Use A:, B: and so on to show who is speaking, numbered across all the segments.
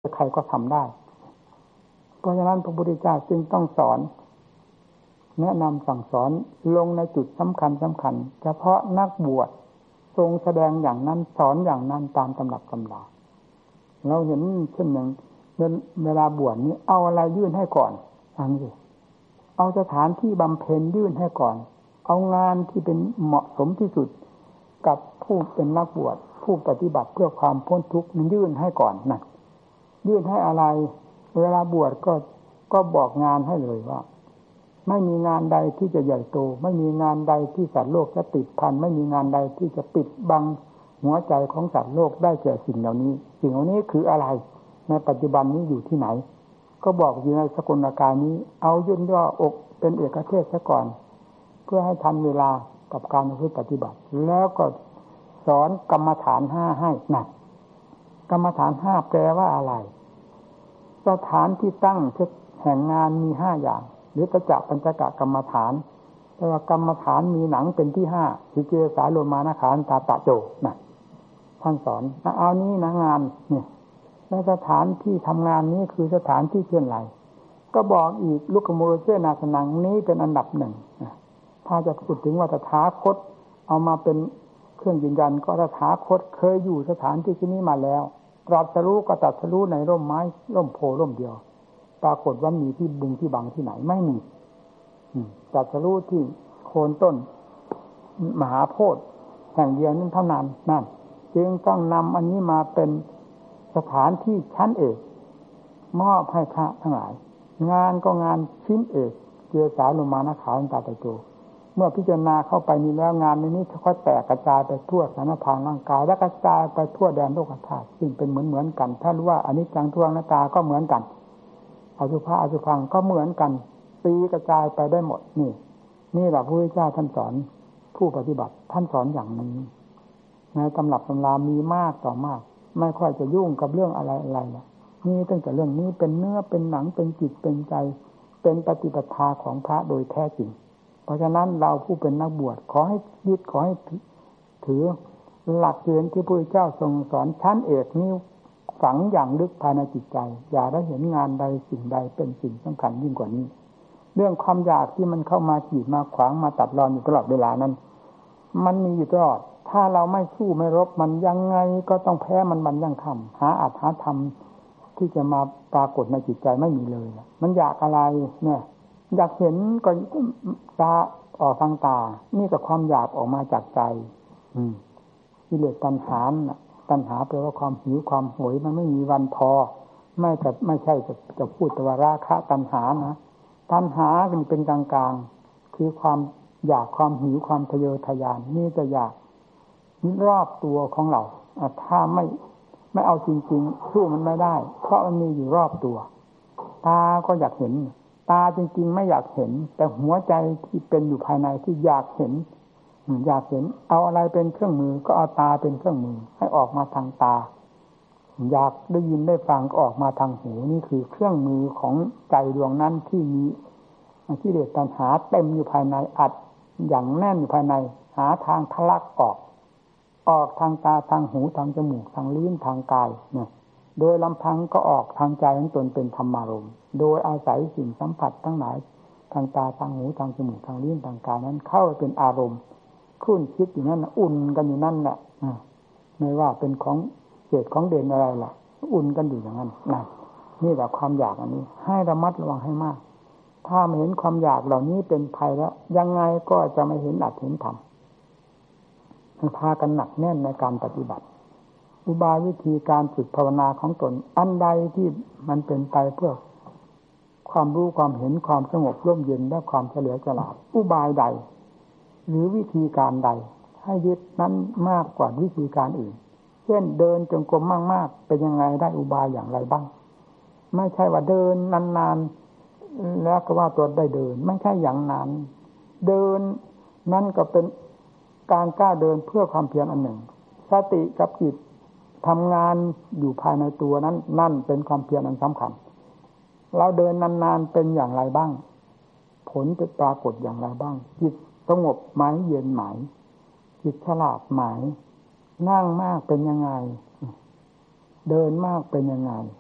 A: ใครก็ทำได้เพราะฉะนั้นพระพุทธเจ้าจึงต้องสอนแนะนำสั่งสอนลงในจุดสำคัญเฉพาะนักบวชทรงแสดงอย่างนั้นสอนอย่างนั้นตามตำรับตำราเราเห็นเช่นอย่างเวลาบวชนี้เอาอะไรยื่นให้ก่อนฟังสิเอาสถานที่บำเพ็ญยื่นให้ก่อนเอางานที่เป็นเหมาะสมที่สุดกับผู้เป็นนักบวชผู้ปฏิบัติเพื่อความพ้นทุกข์ยื่นให้ก่อนนั่นยื่นให้อะไรเวลาบวชก็บอกงานให้เลยว่าไม่มีงานใดที่จะใหญ่โตไม่มีงานใดที่สัตว์โลกจะติดพันไม่มีงานใดที่จะปิดบังหัวใจของสัตว์โลกได้แก่สิ่งเหล่านี้สิ่งเหล่านี้คืออะไรในปัจจุบันนี้อยู่ที่ไหนก็บอกอยู่ในสกลกายนี้เอาย่นย่ออกเป็นเอกเทศซะก่อนเพื่อให้ทันเวลากับการปฏิบัติแล้วก็สอนกรรมฐาน5ให้นั่นกรรมฐาน5แปลว่าอะไรสถานที่ตั้งแห่งงานมี5อย่างหรือปัญจกกรรมฐานแต่ว่ากรรมฐานมีหนังเป็นที่5คือเจสาโลมานะขันตาตะโจนั่นท่านสอนเอานี้นะงานนี่และสถานที่ทำงานนี้คือสถานที่เคลื่อนไหวก็บอกอีกลุกขโมโรเจนาสนังนี้เป็นอันดับหนึ่งถ้าจะพูดถึงว่าตถาคตเอามาเป็นเครื่องยืนยันก็ตถาคตเคยอยู่สถานที่นี้มาแล้วตรัสรู้ก็ตรัสรู้ในร่มไม้ร่มโพร่มเดียวปรากฏว่ามีที่บุงที่บังที่ไหนไม่มีตรัสรู้ที่โคนต้นมหาโพธิ์แห่งเดียวนั้นเท่านั้นนั่นจึงต้องนำอันนี้มาเป็นสถานที่ชั้นเอกมอบให้พระทั้งหลายงานก็งานชิ้นเอกเจสาโลมานะขันตาตะโจเมื่อพิจารณาเข้าไปนี้แล้วงานนี้ค่อยแตกกระจายไปทั่วสารพางร่างกายและกระจายไปทั่วแดนโลกธาตุซึ่งเป็นเหมือนกันถ้ารู้ว่าอนิจจังทุกขังอนัตตาก็เหมือนกันอสุภะอสุภังก็เหมือนกันตีกระจายไปได้หมดนี่แหละพระพุทธเจ้าท่านสอนผู้ปฏิบัติท่านสอนอย่างนี้ในตำรับตำรามีมากต่อมากไม่ค่อยจะยุ่งกับเรื่องอะไรๆนะนี่ตั้งแต่เรื่องนี้เป็นเนื้อเป็นหนังเป็นจิตเป็นใจเป็นปฏิปทาของพระโดยแท้จริงเพราะฉะนั้นเราผู้เป็นนักบวชขอให้ยึดขอให้ถือหลักเกณฑ์ที่พระพุทธเจ้าทรงสอนชั้นเอกนี้ฝังอย่างลึกภายในจิตใจอย่าได้เห็นงานใดสิ่งใดเป็นสิ่งสำคัญยิ่งกว่านี้เรื่องความอยากที่มันเข้ามากีดมาขวางมาตัดรอนอยู่ตลอดเวลานั้นมันมีอยู่ตลอดถ้าเราไม่สู้ไม่รบมันยังไงก็ต้องแพ้มันยังทำหาอัตถธรรมที่จะมาปรากฏในจิตใจไม่มีเลยมันอยากอะไรเนี่ยอยากเห็นก็ตาออกทางตานี่ก็ความอยากออกมาจากใจกิเลสตัณหาแปลว่าความหิวความโหยมันไม่มีวันพอไม่ใช่จะพูดแต่ว่าราคะตัณหานะตัณหาเป็นกลางๆคือความอยากความหิวความทะเยอทะยานนี่จะอยากรอบตัวของเราถ้าไม่เอาจริงๆสู้มันไม่ได้เพราะมันมีอยู่รอบตัวตาก็อยากเห็นตาจริงๆไม่อยากเห็นแต่หัวใจที่เป็นอยู่ภายในที่อยากเห็นเอาอะไรเป็นเครื่องมือก็เอาตาเป็นเครื่องมือให้ออกมาทางตาอยากได้ยินได้ฟังก็ออกมาทางหูนี่คือเครื่องมือของใจดวงนั้นที่มีกิเลสตัณหาเต็มอยู่ภายในอัดอย่างแน่นอยู่ภายในหาทางทะลักออกทางตาทางหูทางจมูกทางลิ้นทางกายเนี่ยโดยลำพังก็ออกทางใจของตนเป็นธรรมารมณ์โดยอาศัยสิ่งสัมผัสทั้งหลายทางตาทางหูทางจมูกทางลิ้นทางกายนั้นเข้าเป็นอารมณ์คุ้นคิดอยู่นั่นอุ่นกันอยู่นั่นแหละไม่ว่าเป็นของเศษของเด่นอะไรล่ะอุ่นกันอยู่อย่างนั้นนี่แหละความอยากอันนี้ให้ระมัดระวังให้มากถ้าไม่เห็นความอยากเหล่านี้เป็นภัยแล้วยังไงก็จะไม่เห็นอัตเห็นธรรมพากันหนักแน่นในการปฏิบัติอุบายวิธีการฝึกภาวนาของตนอันใดที่มันเป็นไปเพื่อความรู้ความเห็นความสงบร่มเย็นและความเฉลียวฉลาดอุบายใดหรือวิธีการใดให้ยึดนั้นมากกว่าวิธีการอื่นเช่นเดินจงกรมมากๆเป็นยังไงได้อุบายอย่างไรบ้างไม่ใช่ว่าเดินนานๆแล้วก็ว่าตัวได้เดินไม่ใช่อย่างนั้นเดินนั่นก็เป็นการกล้าเดินเพื่อความเพียรอันหนึ่งสติกับจิตทำงานอยู่ภายในตัวนั้นนั่นเป็นความเพียรอันสำคัญเราเดินนานๆเป็นอย่างไรบ้างผลจะปรากฏอย่างไรบ้างจิตสงบไหมเย็นไหมจิตฉลาดไหมนั่งมากเป็นยังไงเดินมากเป็นยังไง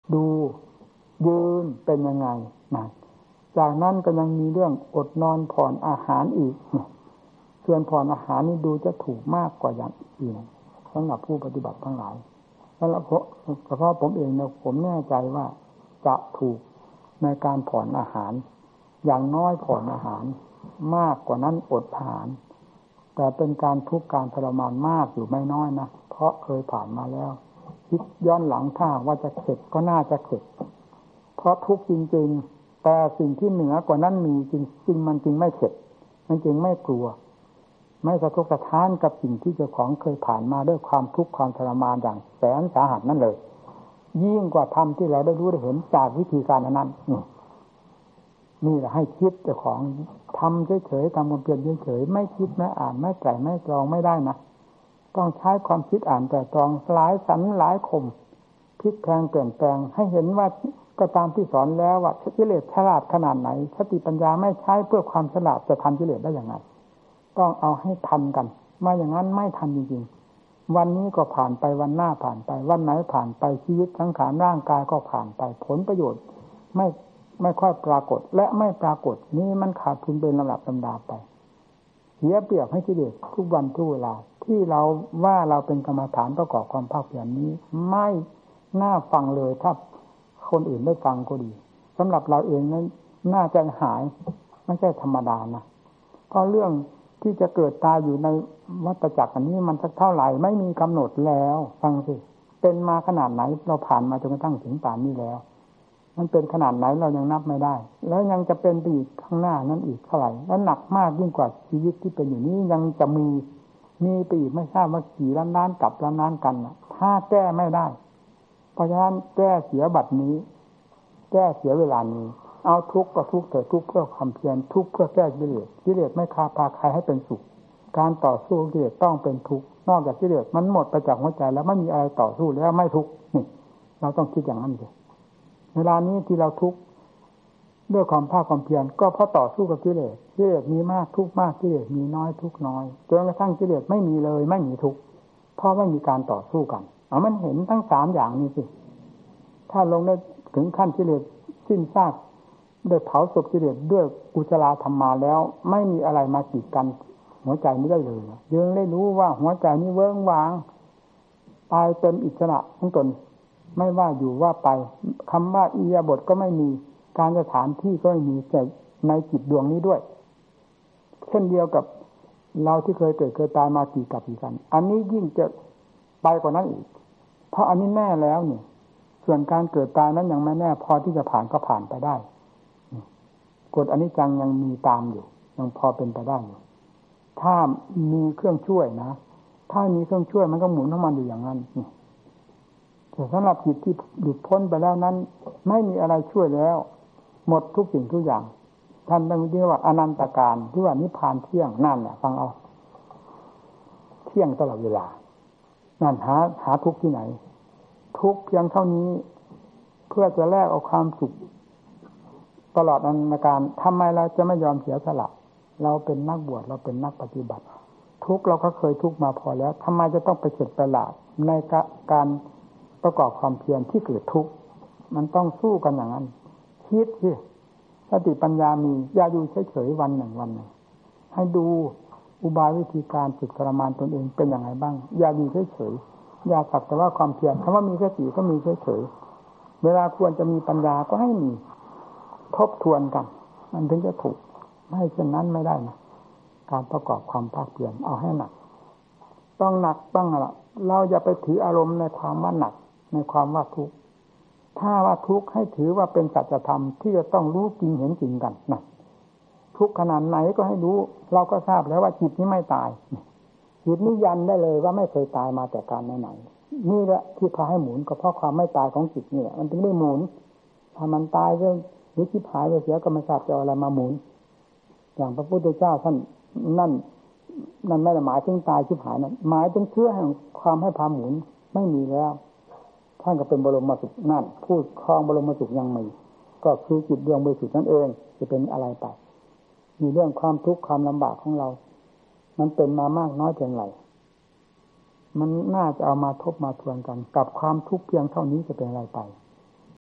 A: ดูยืนเป็นยังไงนะจากนั้นก็ยังมีเรื่องอดนอนผ่อนอาหารอีกส่วนผ่อนอาหารนี่ดูจะถูกมากกว่าอย่างอื่นสำหรับผู้ปฏิบัติทั้งหลายแล้วเฉพาะผมเองเนี่ยผมแน่ใจว่าจะถูกในการผ่อนอาหารอย่างน้อยผ่อนอาหารมากกว่านั้นอดอาหารแต่เป็นการทุกข์การทรมานมากอยู่ไม่น้อยนะเพราะเคยผ่านมาแล้วคิดย้อนหลังถ้าว่าจะเข็ดก็น่าจะเข็ดเพราะทุกข์จริงๆแต่สิ่งที่เหนือกว่านั้นมีจริงมันจริงไม่เข็ดมันจริงไม่กลัวไม่สะทกสะท้านกับสิ่งที่เจ้าของเคยผ่านมาด้วยความทุกข์ความทรมานอย่างแสนสาหัสนั่นเลยยิ่งกว่าธรรมที่เราได้รู้ได้เห็นจากวิธีการนั้นนี่แหละให้คิดเจ้าของทำเฉยๆทำความเพียรเฉยๆไม่คิดไม่อ่านไม่ไตร่ไม่ตรองไม่ได้นะต้องใช้ความคิดอ่านไตร่ตรองหลายสันหลายคมพลิกแพลงเปลี่ยนแปลงให้เห็นว่าก็ตามที่สอนแล้วว่ากิเลสฉลาดขนาดไหนสติปัญญาไม่ใช้เพื่อความฉลาดจะทันกิเลสได้อย่างไรต้องเอาให้ทันกันไม่อย่างนั้นไม่ทันจริงๆวันนี้ก็ผ่านไปวันหน้าผ่านไปวันไหนผ่านไปชีวิตสังขารร่างกายก็ผ่านไปผลประโยชน์ไม่ค่อยปรากฏและไม่ปรากฏนี่มันขาดทุนเป็นลำดับลำดาไปเสียเปรียบให้กิเลสทุกวันทุกเวลาที่เราว่าเราเป็นกรรมฐานประกอบความภาคเพียรนี้ไม่น่าฟังเลยถ้าคนอื่นได้ฟังก็ดีสำหรับเราเองนั้นน่าใจหายไม่ใช่ธรรมดานะเพราะเรื่องที่จะเกิดตายอยู่ในวัฏจักรอันนี้มันสักเท่าไหร่ไม่มีกำหนดแล้วฟังสิเป็นมาขนาดไหนเราผ่านมาจนกระทั่งถึงป่านนี้แล้วมันเป็นขนาดไหนเรายังนับไม่ได้แล้วยังจะเป็นไปอีกข้างหน้านั้นอีกเท่าไหร่และหนักมากยิ่งกว่าชีวิตที่เป็นอยู่นี้ยังจะมีไปอีกไม่ทราบว่ากี่ล้านกับล้านกันถ้าแก้ไม่ได้เพราะฉะนั้นแก้เสียบัดนี้แก้เสียเวลานี้เอาทุกข์ก็ทุกข์แต่ทุกข์เพื่อความเพียรทุกข์เพื่อแก้กิเลสกิเลสไม่พาใครให้เป็นสุขการต่อสู้กิเลสต้องเป็นทุกข์นอกจากกิเลสมันหมดไปจากหัวใจแล้วไม่มีอะไรต่อสู้แล้วไม่ทุกข์นี่เราต้องคิดอย่างนั้นเลยเวลานี้ที่เราทุกข์ด้วยความภาคความเพียรก็เพราะต่อสู้กับกิเลสกิเลสมีมากทุกข์มากกิเลสมีน้อยทุกข์น้อยจนกระทั่งกิเลสไม่มีเลยไม่มีทุกข์เพราะไม่มีการต่อสู้กันมันเห็นทั้งสามอย่างนี้สิถ้าลงได้ถึงขั้นกิเลสสิ้นซากได้เผาศพกิเลสด้วยกุศลธรรมมาแล้วไม่มีอะไรมากีดกันหัวใจนี้ได้เลยยังได้รู้ว่าหัวใจนี้เวิ้งว้างตายเต็มอิสระของตนไม่ว่าอยู่ว่าไปคำว่าอิริยาบถก็ไม่มีการสถานที่ก็ไม่มีแต่ในจิตดวงนี้ด้วยเช่นเดียวกับเราที่เคยเกิดเคยตายมากี่กับกี่กันอันนี้ยิ่งจะไปกว่านั้นอีกเพราะอันนี้แน่แล้วเนี่ยส่วนการเกิดตายนั้นยังไม่แน่พอที่จะผ่านก็ผ่านไปได้กฎอนิจจังยังมีตามอยู่ยังพอเป็นไปได้อยู่ถ้ามีเครื่องช่วยนะถ้ามีเครื่องช่วยมันก็หมุนของมันอยู่อย่างนั้นแต่สำหรับจิตที่หลุดพ้นไปแล้วนั้นไม่มีอะไรช่วยแล้วหมดทุกสิ่งทุกอย่างท่านตั้งชื่อว่าอนันตการที่ว่านิพพานเที่ยงนั่นแหละฟังเอาเที่ยงตลอดเวลานั่นหาทุกที่ไหนทุกเพียงเท่านี้เพื่อจะแลกเอาความสุขตลอดอนันตการทำไมเราจะไม่ยอมเสียสละเราเป็นนักบวชเราเป็นนักปฏิบัติทุกเราก็เคยทุกมาพอแล้วทำไมจะต้องไปเข็ดไปหลาบในการประกอบความเพียรที่เกิดทุกข์มันต้องสู้กันอย่างนั้นคิดสิสติปัญญามีอย่าอยู่เฉยๆวันหนึ่งให้ดูอุบายวิธีการฝึกทรมานตนเองเป็นอย่างไรบ้างอย่าอยู่เฉยๆอย่าสักแต่ว่าความเพียรคำว่ามีสติก็มีเฉยๆเวลาควรจะมีปัญญาก็ให้มีทบทวนกันมันถึงจะถูกไม่เช่นนั้นไม่ได้นะการประกอบความภาคเพียรเอาให้หนักต้องหนักต้องอะไรเราอย่าไปถืออารมณ์ในความว่าหนักในความว่าทุกข์ถ้าว่าทุกข์ให้ถือว่าเป็นสัจธรรมที่จะต้องรู้จริงเห็นจริงกันนะทุกข์ขนาดไหนก็ให้รู้เราก็ทราบแล้วว่าจิตนี้ไม่ตายจิตนี้ยันได้เลยว่าไม่เคยตายมาแต่การไหนนี่แหละที่พาให้หมุนก็เพราะความไม่ตายของจิตนี่แหละมันถึงไม่หมุนถ้ามันตายก็หรือชิบหายไปเสียก็ไม่ทราบจะเอาอะไรมาหมุนอย่างพระพุทธเจ้าท่านนั่นไม่ได้หมายถึงตายชิบหายนั่นหมายถึงเชื่อแห่งความให้พาหมุนไม่มีแล้วท่านก็เป็นบรมสุขนั่นผู้ครองบรมสุขยังมีก็คือจิตดวงบริสุทธิ์นั่นเองจะเป็นอะไรไปมีเรื่องความทุกข์ความลำบากของเรามันเป็นมามากน้อยเพียงไรมันน่าจะเอามาทบมาทวนกันกับความทุกข์เพียงเท่านี้จะเป็นอะไรไป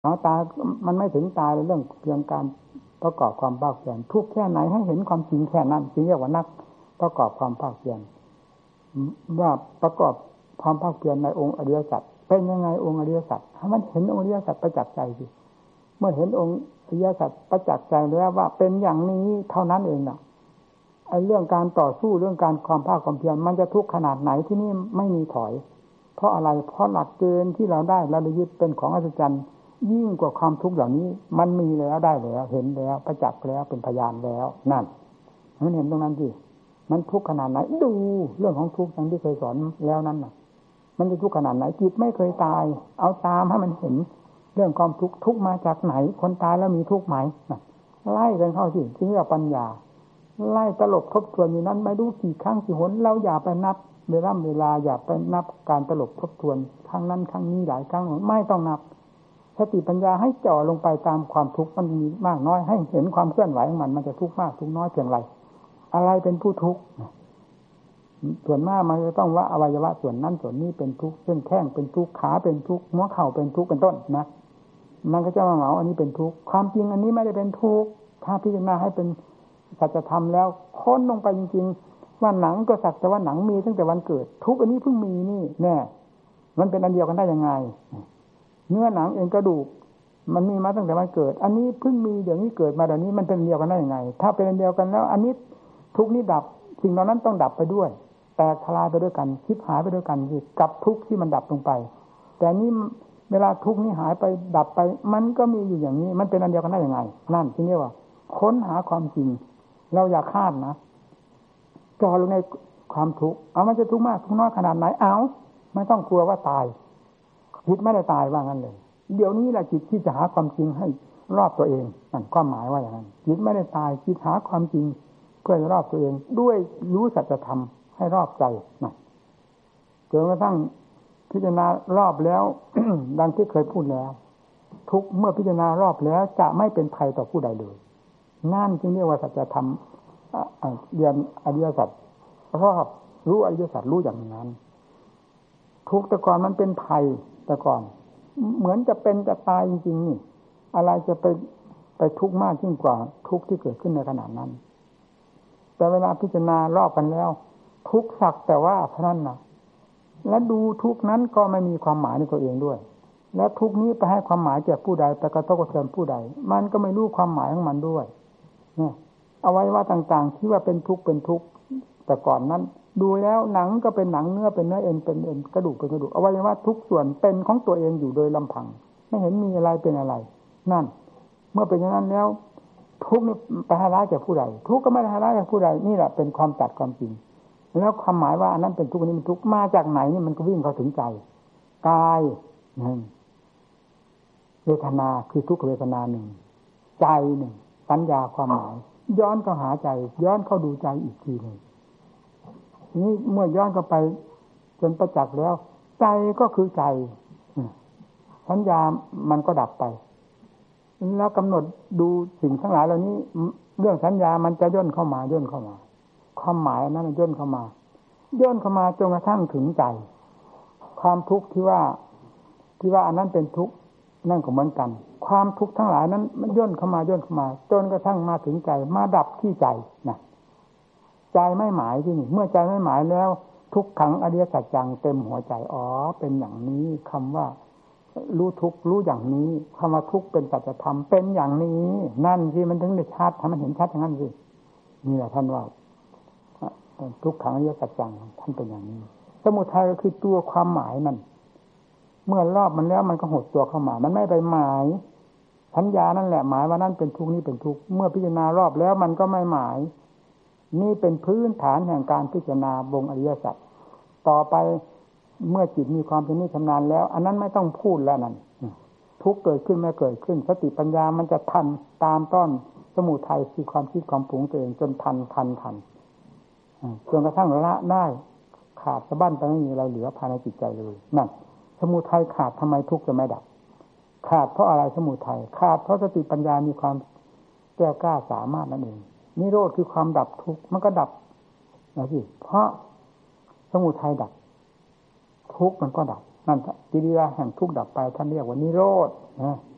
A: เอาตายมันไม่ถึงตายเรื่องเพียงการประกอบความภาคเพียรทุกแค่ไหนให้เห็นความจริงแค่นั้นจึงเรียกว่านักประกอบความภาคเพียรว่าประกอบความภาคเพียรในองค์อริยสัจเป็นยังไงองค์อริยสัจให้มันเห็นองค์อริยสัจประจักษ์ใจสิเมื่อเห็นองค์อริยสัจประจักษ์ใจแล้วว่าเป็นอย่างนี้เท่านั้นเองนะไอ้เรื่องการต่อสู้เรื่องการความภาคความเพียรมันจะทุกข์ขนาดไหนที่นี่ไม่มีถอยเพราะอะไรเพราะหลักเกณฑ์ที่เราได้เราได้ยึดเป็นของอัศจรรย์ยิ่งกว่าความทุกข์เหล่านี้มันมีแล้วได้แล้วเห็นแล้วประจักษ์แล้วเป็นพยานแล้วนั่นมันเห็นตรงนั้นสิมันทุกข์ขนาดไหนดูเรื่องของทุกข์อย่างที่เคยสอนแล้วนั่นน่ะมันจะทุกข์ขนาดไหนจิตไม่เคยตายเอาตามให้มันเห็นเรื่องความทุกข์ทุกข์มาจากไหนคนตายแล้วมีทุกข์ไหมไล่กันเข้าสิที่เรียกปัญญาไล่ตลบทบทวนอยู่นั้นไม่รู้กี่ครั้งกี่หนเราอย่าไปนับเวลาอย่าไปนับการตลบทบทวนครั้งนั้นครั้งนี้หลายครั้งไม่ต้องนับสติปัญญาให้จ่อลงไปตามความทุกข์มันมีมากน้อยให้เห็นความเคลื่อนไหวของมันจะทุกข์มากทุกข์น้อยเพียงไรอะไรเป็นผู้ทุกข์ส่วนมากมันจะต้องว่าอวัยวะส่วนนั้นส่วนนี้เป็นทุกข์เช่นแข้งเป็นทุกข์ขาเป็นทุกข์หัวเข่าเป็นทุกข์เป็นต้นนะมันก็จะมาเหมาอันนี้เป็นทุกข์ความจริงอันนี้ไม่ได้เป็นทุกข์ถ้าพิจารณาให้เป็นสัจธรรมแล้วค้นลงไปจริงๆว่าหนังก็สักแต่ว่าหนังมีตั้งแต่วันเกิดทุกข์อันนี้เพิ่งมีนี่แน่มันเป็นอันเดียวกันได้ยังไงเนื้อหนังเองกระดูกมันมีมาตั้งแต่วันเกิดอันนี้เพิ่งมีเดี๋ยวนี้เกิดมาเดี๋ยวนี้มันเป็นเดียวกันได้ยังไงถ้าเป็นอันเดียวกันแล้วอันนี้ทุกข์นี้ดับสิ่งเหล่านั้นต้องดับไปด้วยแตกทลายไปด้วยกันชิบหายไปด้วยกันกับทุกข์ที่มันดับลงไปแต่นี้เวลาทุกข์นี้หายไปดับไปมันก็มีอยู่อย่างนี้มันเป็นอันเดียวกันได้ยังไงนั่นที่เรียกว่าค้นหาความจริงเราอย่าคาดนะจ่อลงในความทุกข์เอามันจะทุกข์มากทุกข์น้อยขนาดไหนเอาไม่ต้องกลัวว่าตายจิตไม่ได้ตายว่างั้นเลยเดี๋ยวนี้แหละจิตที่จะหาความจริงให้รอบตัวเองนั่นความหมายว่าอย่างนั้นจิตไม่ได้ตายจิตหาความจริงเพื่อรอบตัวเองด้วยรู้สัจธรรมให้รอบใจนั่นจนกระทั่งพิจารณารอบแล้ว ดังที่เคยพูดแล้วทุกเมื่อพิจารณารอบแล้วจะไม่เป็นภัยต่อผู้ใดเลยนั่นจึงเรียกว่าสัจธรรมเรียนอริยสัจรอบรู้อริยสัจรู้อย่างนั้นทุกแต่ก่อนมันเป็นภัยแต่ก่อนเหมือนจะเป็นจะตายจริงๆนี่อะไรจะไปทุกข์มากยิ่งกว่าทุกข์ที่เกิดขึ้นในขณะนั้นแต่เวลาพิจารณารอบกันแล้วทุกข์สักแต่ว่าเท่านั้นนะและดูทุกข์นั้นก็ไม่มีความหมายในตัวเองด้วยและทุกข์นี้ไปให้ความหมายแก่ผู้ใดไปกระทบกระเทือนผู้ใดมันก็ไม่รู้ความหมายของมันด้วยเนี่ยอวัยวะต่างๆที่ว่าเป็นทุกข์เป็นทุกข์แต่ก่อนนั้นดูแล้วหนังก็เป็นหนังเนื้อเป็นเนื้อเอ็นเป็นเอ็นกระดูกเป็นกระดูกอวัยวะทุกส่วนเป็นของตัวเองอยู่โดยลำพังไม่เห็นมีอะไรเป็นอะไรนั่นเมื่อเป็นอย่างนั้นแล้วทุกข์นี่ไปให้ร้ายแก่ผู้ใดทุกข์ก็ไม่ได้ให้ร้ายแก่ผู้ใดนี่แหละเป็นความตัดความจริงแล้วความหมายว่าอันนั้นเป็นทุกข์อันนี้เป็นทุกข์มาจากไหนนี่มันก็วิ่งเข้าถึงใจกายหนึ่งเวทนาคือทุกขเวทนาหนึ่งใจหนึ่งสัญญาความหมายย้อนเข้าหาใจย้อนเข้าดูใจอีกทีหนึ่งนี้เมื่อย้อนเข้าไปจนประจักษ์แล้วใจก็คือใจสัญญามันก็ดับไปแล้วกำหนดดูสิ่งทั้งหลายเหล่านี้เรื่องสัญญามันจะย่นเข้ามาความหมายนั้นย่นเข้ามาจนกระทั่งถึงใจความทุกข์ที่ว่าอันนั้นเป็นทุกข์นั่นก็เหมือนกันความทุกข์ทั้งหลายนั้นมันย่นเข้ามาจนกระทั่งมาถึงใจมาดับที่ใจนะใจไม่หมายที่นี่เมื่อใจไม่หมายแล้วทุกขังอริยสัจจังเต็มหัวใจอ๋อเป็นอย่างนี้คำว่ารู้ทุกข์รู้อย่างนี้คำว่าทุกข์เป็นสัจธรรมเป็นอย่างนี้นั่นที่มันถึงได้ชัดทำให้เห็นชัดอย่างนั้นสินี่แหละท่านว่าทุกขังอริยสัจจังท่านเป็นอย่างนี้สมุทัยก็คือตัวความหมายนั่นเมื่อรอบมันแล้วมันก็หดตัวเข้ามามันไม่ไปหมายสัญญานั่นแหละหมายว่านั่นเป็นทุกข์นี่เป็นทุกข์เมื่อพิจารณารอบแล้วมันก็ไม่หมายนี่เป็นพื้นฐานแห่งการพิจารณาวงอริยสัจต่อไปเมื่อจิตมีความเป็นนิชำนาญแล้วอันนั้นไม่ต้องพูดแล้วนั่นทุกข์เกิดขึ้นไม่เกิดขึ้นสติปัญญามันจะทันตามต้อนสมุทัยคือความคิดความปรุงตัวเองจนทันจนกระทั่งละได้ขาดสะบั้นไปไม่มีอะไรเหลือภายในจิตใจเลยนั่นสมุทัยขาดทำไมทุกข์จะไม่ดับขาดเพราะอะไรสมุทัยขาดเพราะสติปัญญามีความแก้วกล้าสามารถนั่นเองนิโรธคือความดับทุกข์มันก็ดับนะสิเพราะสมุทัยดับทุกข์มันก็ดับนั่นกิริยาแห่งทุกข์ดับไปท่านเรียกว่านิโรธนะ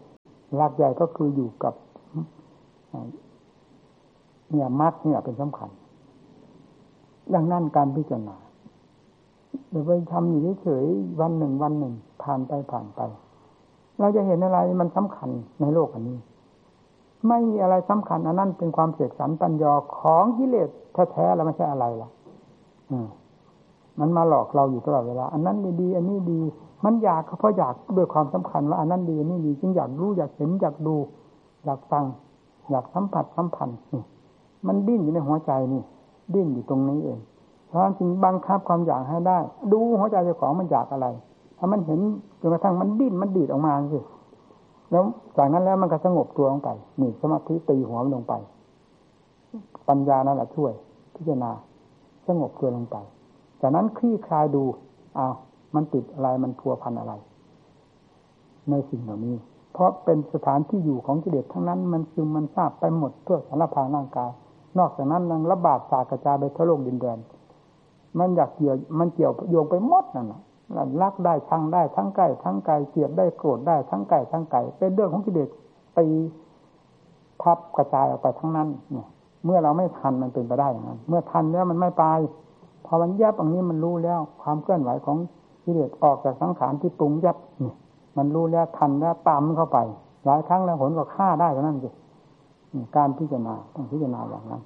A: หลักใหญ่ก็คืออยู่กับเนี่ยมรรคเนี่ยเป็นสำคัญดังนั้นการพิจารณาเดี๋ยวไปทำอยู่เฉยๆวันหนึ่งผ่านไปเราจะเห็นอะไรมันสำคัญในโลกอันนี้ไม่มีอะไรสำคัญอันนั้นเป็นความเสกสรรปัญญาของกิเลสแท้ๆแล้วไม่ใช่อะไรล่ะมันมาหลอกเราอยู่ตลอดเวลาอันนั้นดีอันนี้ดีมันอยากเพราะอยากด้วยความสำคัญว่าอันนั้นดีอันนี้ดีจึงอยากรู้อยากเห็นอยากดูอยากฟังอยากสัมผัสสัมพันธ์นี่มันดิ้นอยู่ในหัวใจนี่ดิ้นอยู่ตรงนี้เองเพราะฉะนั้นจึงบังคับความอยากให้ได้ดูหัวใจเจ้าของมันอยากอะไรถ้ามันเห็นจนกระทั่งมันดิ้นมันดีดออกมาสิแล้วจากนั้นแล้วมันก็สงบตัวลงไปนี่สมาธิตีหัวมันลงไปปัญญานั่นแหละช่วยพิจารณาสงบตัวลงไปจากนั้นคลี่คลายดูมันติดอะไรมันพัวพันอะไรในสิ่งเหล่านี้เพราะเป็นสถานที่อยู่ของกิเลสทั้งนั้นมันซึมมันทราบไปหมดทั่วสารพางร่างกายนอกจากนั้นยังระบาดสากระจายไปทั่วโลกดินแดนมันอยากเกี่ยวโยงไปหมดนั่นแหละรักได้ชังได้ทั้งใกล้ทั้งไกลเกลียดได้โกรธได้ทั้งใกล้ทั้งไกลเป็นเรื่องของกิเลสตีทับกระจายออกไปทั้งนั้นเนี่ยเมื่อเราไม่ทันมันเป็นไปได้อย่างนั้นเมื่อทันแล้วมันไม่ไปพอมันยับอย่างนี้มันรู้แล้วความเคลื่อนไหวของกิเลสออกจากสังขารที่ปรุงยับนี่มันรู้แล้วทันแล้วตามเข้าไปหลายครั้งแล้วผลก็ฆ่าได้เท่านั้นสิการพิจารณาต้องพิจารณาอย่างนั้น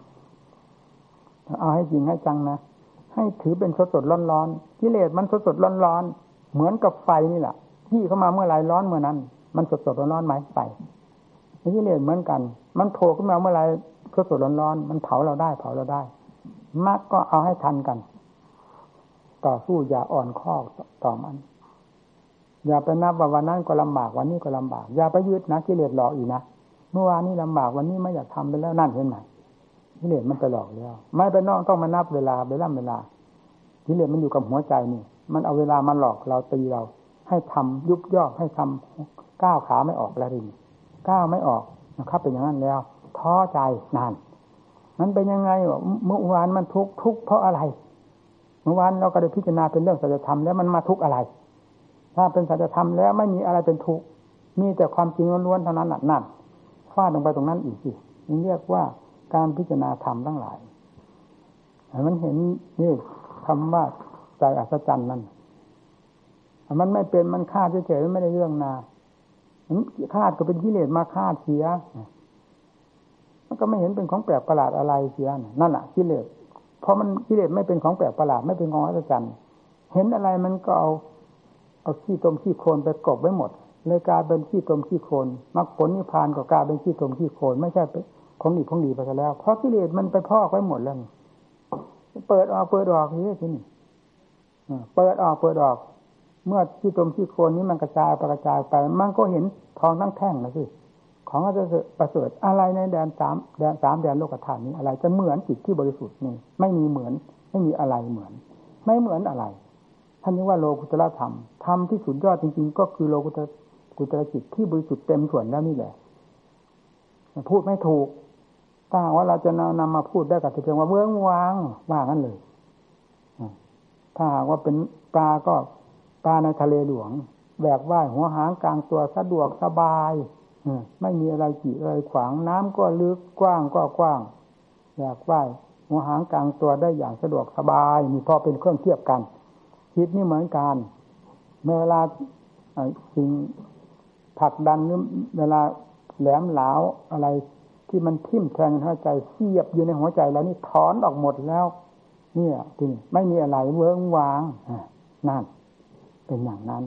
A: เอาให้จริงให้จังนะให้ถือเป็นสดๆร้อนๆกิเลสมันสดๆร้อนๆเหมือนกับไฟนี่แหละที่เข้ามาเมื่อไรร้อนเมื่อนั้นมันสดๆร้อนๆไหมไฟกิเลสเหมือนกันมันโผล่ขึ้นมาเมื่อไรสดๆร้อนๆมันเผาเราได้มรรคก็เอาให้ทันกันต่อสู้อย่าอ่อนข้อต่อมันอย่าไปนับว่าวันนั้นก็ลำบากวันนี้ก็ลำบากอย่าไปยึดนะกิเลสหลอกอีกนะเมื่อวานนี้ลำบากวันนี้ไม่อยากทำไปแล้วนั่นเห็นไหมกิเลสมันไปหลอกแล้วไม่ไปนอกต้องมานับเวลากิเลสมันอยู่กับหัวใจนี่มันเอาเวลามาหลอกเราตีเราให้ทำยุบย่อให้ทำก้าวขาไม่ออกแล้วดิก้าวไม่ออกนะครับเป็นอย่างนั้นแล้วท้อใจนานมันเป็นยังไงเมื่อวานมันทุกข์เพราะอะไรเมื่อวานเราก็ได้พิจารณาเป็นเรื่องสัจธรรมแล้วมันมาทุกข์อะไรถ้าเป็นสัจธรรมแล้วไม่มีอะไรเป็นทุกข์มีแต่ความจริงล้วนๆเท่านั้นน่ะนั่นฟาดลงไปตรงนั้นอีกสินี่เรียกว่าการพิจารณาธรรมทั้งหลายมันเห็นนี่คำว่าใจอัศจรรย์นั่นมันไม่เป็นมันคาดเฉยๆไม่ได้เรื่องนาคาดก็เป็นกิเลสมาคาดเสียมันก็ไม่เห็นเป็นของแปลกประหลาดอะไรเสียนั่นแหละกิเลสเพราะมันกิเลสไม่เป็นของแปลกประหลาดไม่เป็นของอัศจรรย์เห็นอะไรมันก็เอาขี้ตมขี้โคลนไปกบไว้หมดเลยกลายเป็นขี้ตมขี้โคลนมรรคผลนิพพานก็กลายเป็นขี้ตมขี้โคลนไม่ใช่ของดีไปซะแล้วเพราะกิเลสมันไปพอกไว้หมดแล้วเปิดออกนี่ทีนี้เปิดออกเมื่อขี้ตมขี้โคลนนี้มันกระจายไปมันก็เห็นทองทั้งแท่งนะสิของอาจจะประเสริฐอะไรในแดนแดนโลกธาตุนี้อะไรจะเหมือนจิตที่บริสุทธิ์นี่ไม่มีเหมือนไม่มีอะไรเหมือนไม่เหมือนอะไรท่านเรียกว่าโลกุตตรธรรมธรรมที่สุดยอดจริงๆก็คือโลกุตรจิตที่บริสุทธิ์เต็มส่วนแล้วนี่แหละพูดไม่ถูกถ้าว่าเราจะนำมาพูดได้ก็เพียงว่าเบื้องวางว่างั้นเลยถ้าหากว่าเป็นปลาก็ปลาในทะเลหลวงแบกว่ายหัวหางกลางตัวสะดวกสบายไม่มีอะไรกีดอะไรขวางน้ำก็ลึกกว้างก็กว้างแบกว่ายหัวหางกลางตัวได้อย่างสะดวกสบายมีพอเป็นเครื่องเทียบกันคิดนี่เหมือนกันเวลาสิ่งผลักดันหรือเวลาแหลมหลาวอะไรที่มันทิ่มแทงในหัวใจเสียบอยู่ในหัวใจแล้วนี่ถอนออกหมดแล้วเนี่ยจริงไม่มีอะไรเวิ้งว้างนั่นเป็นอย่างนั้น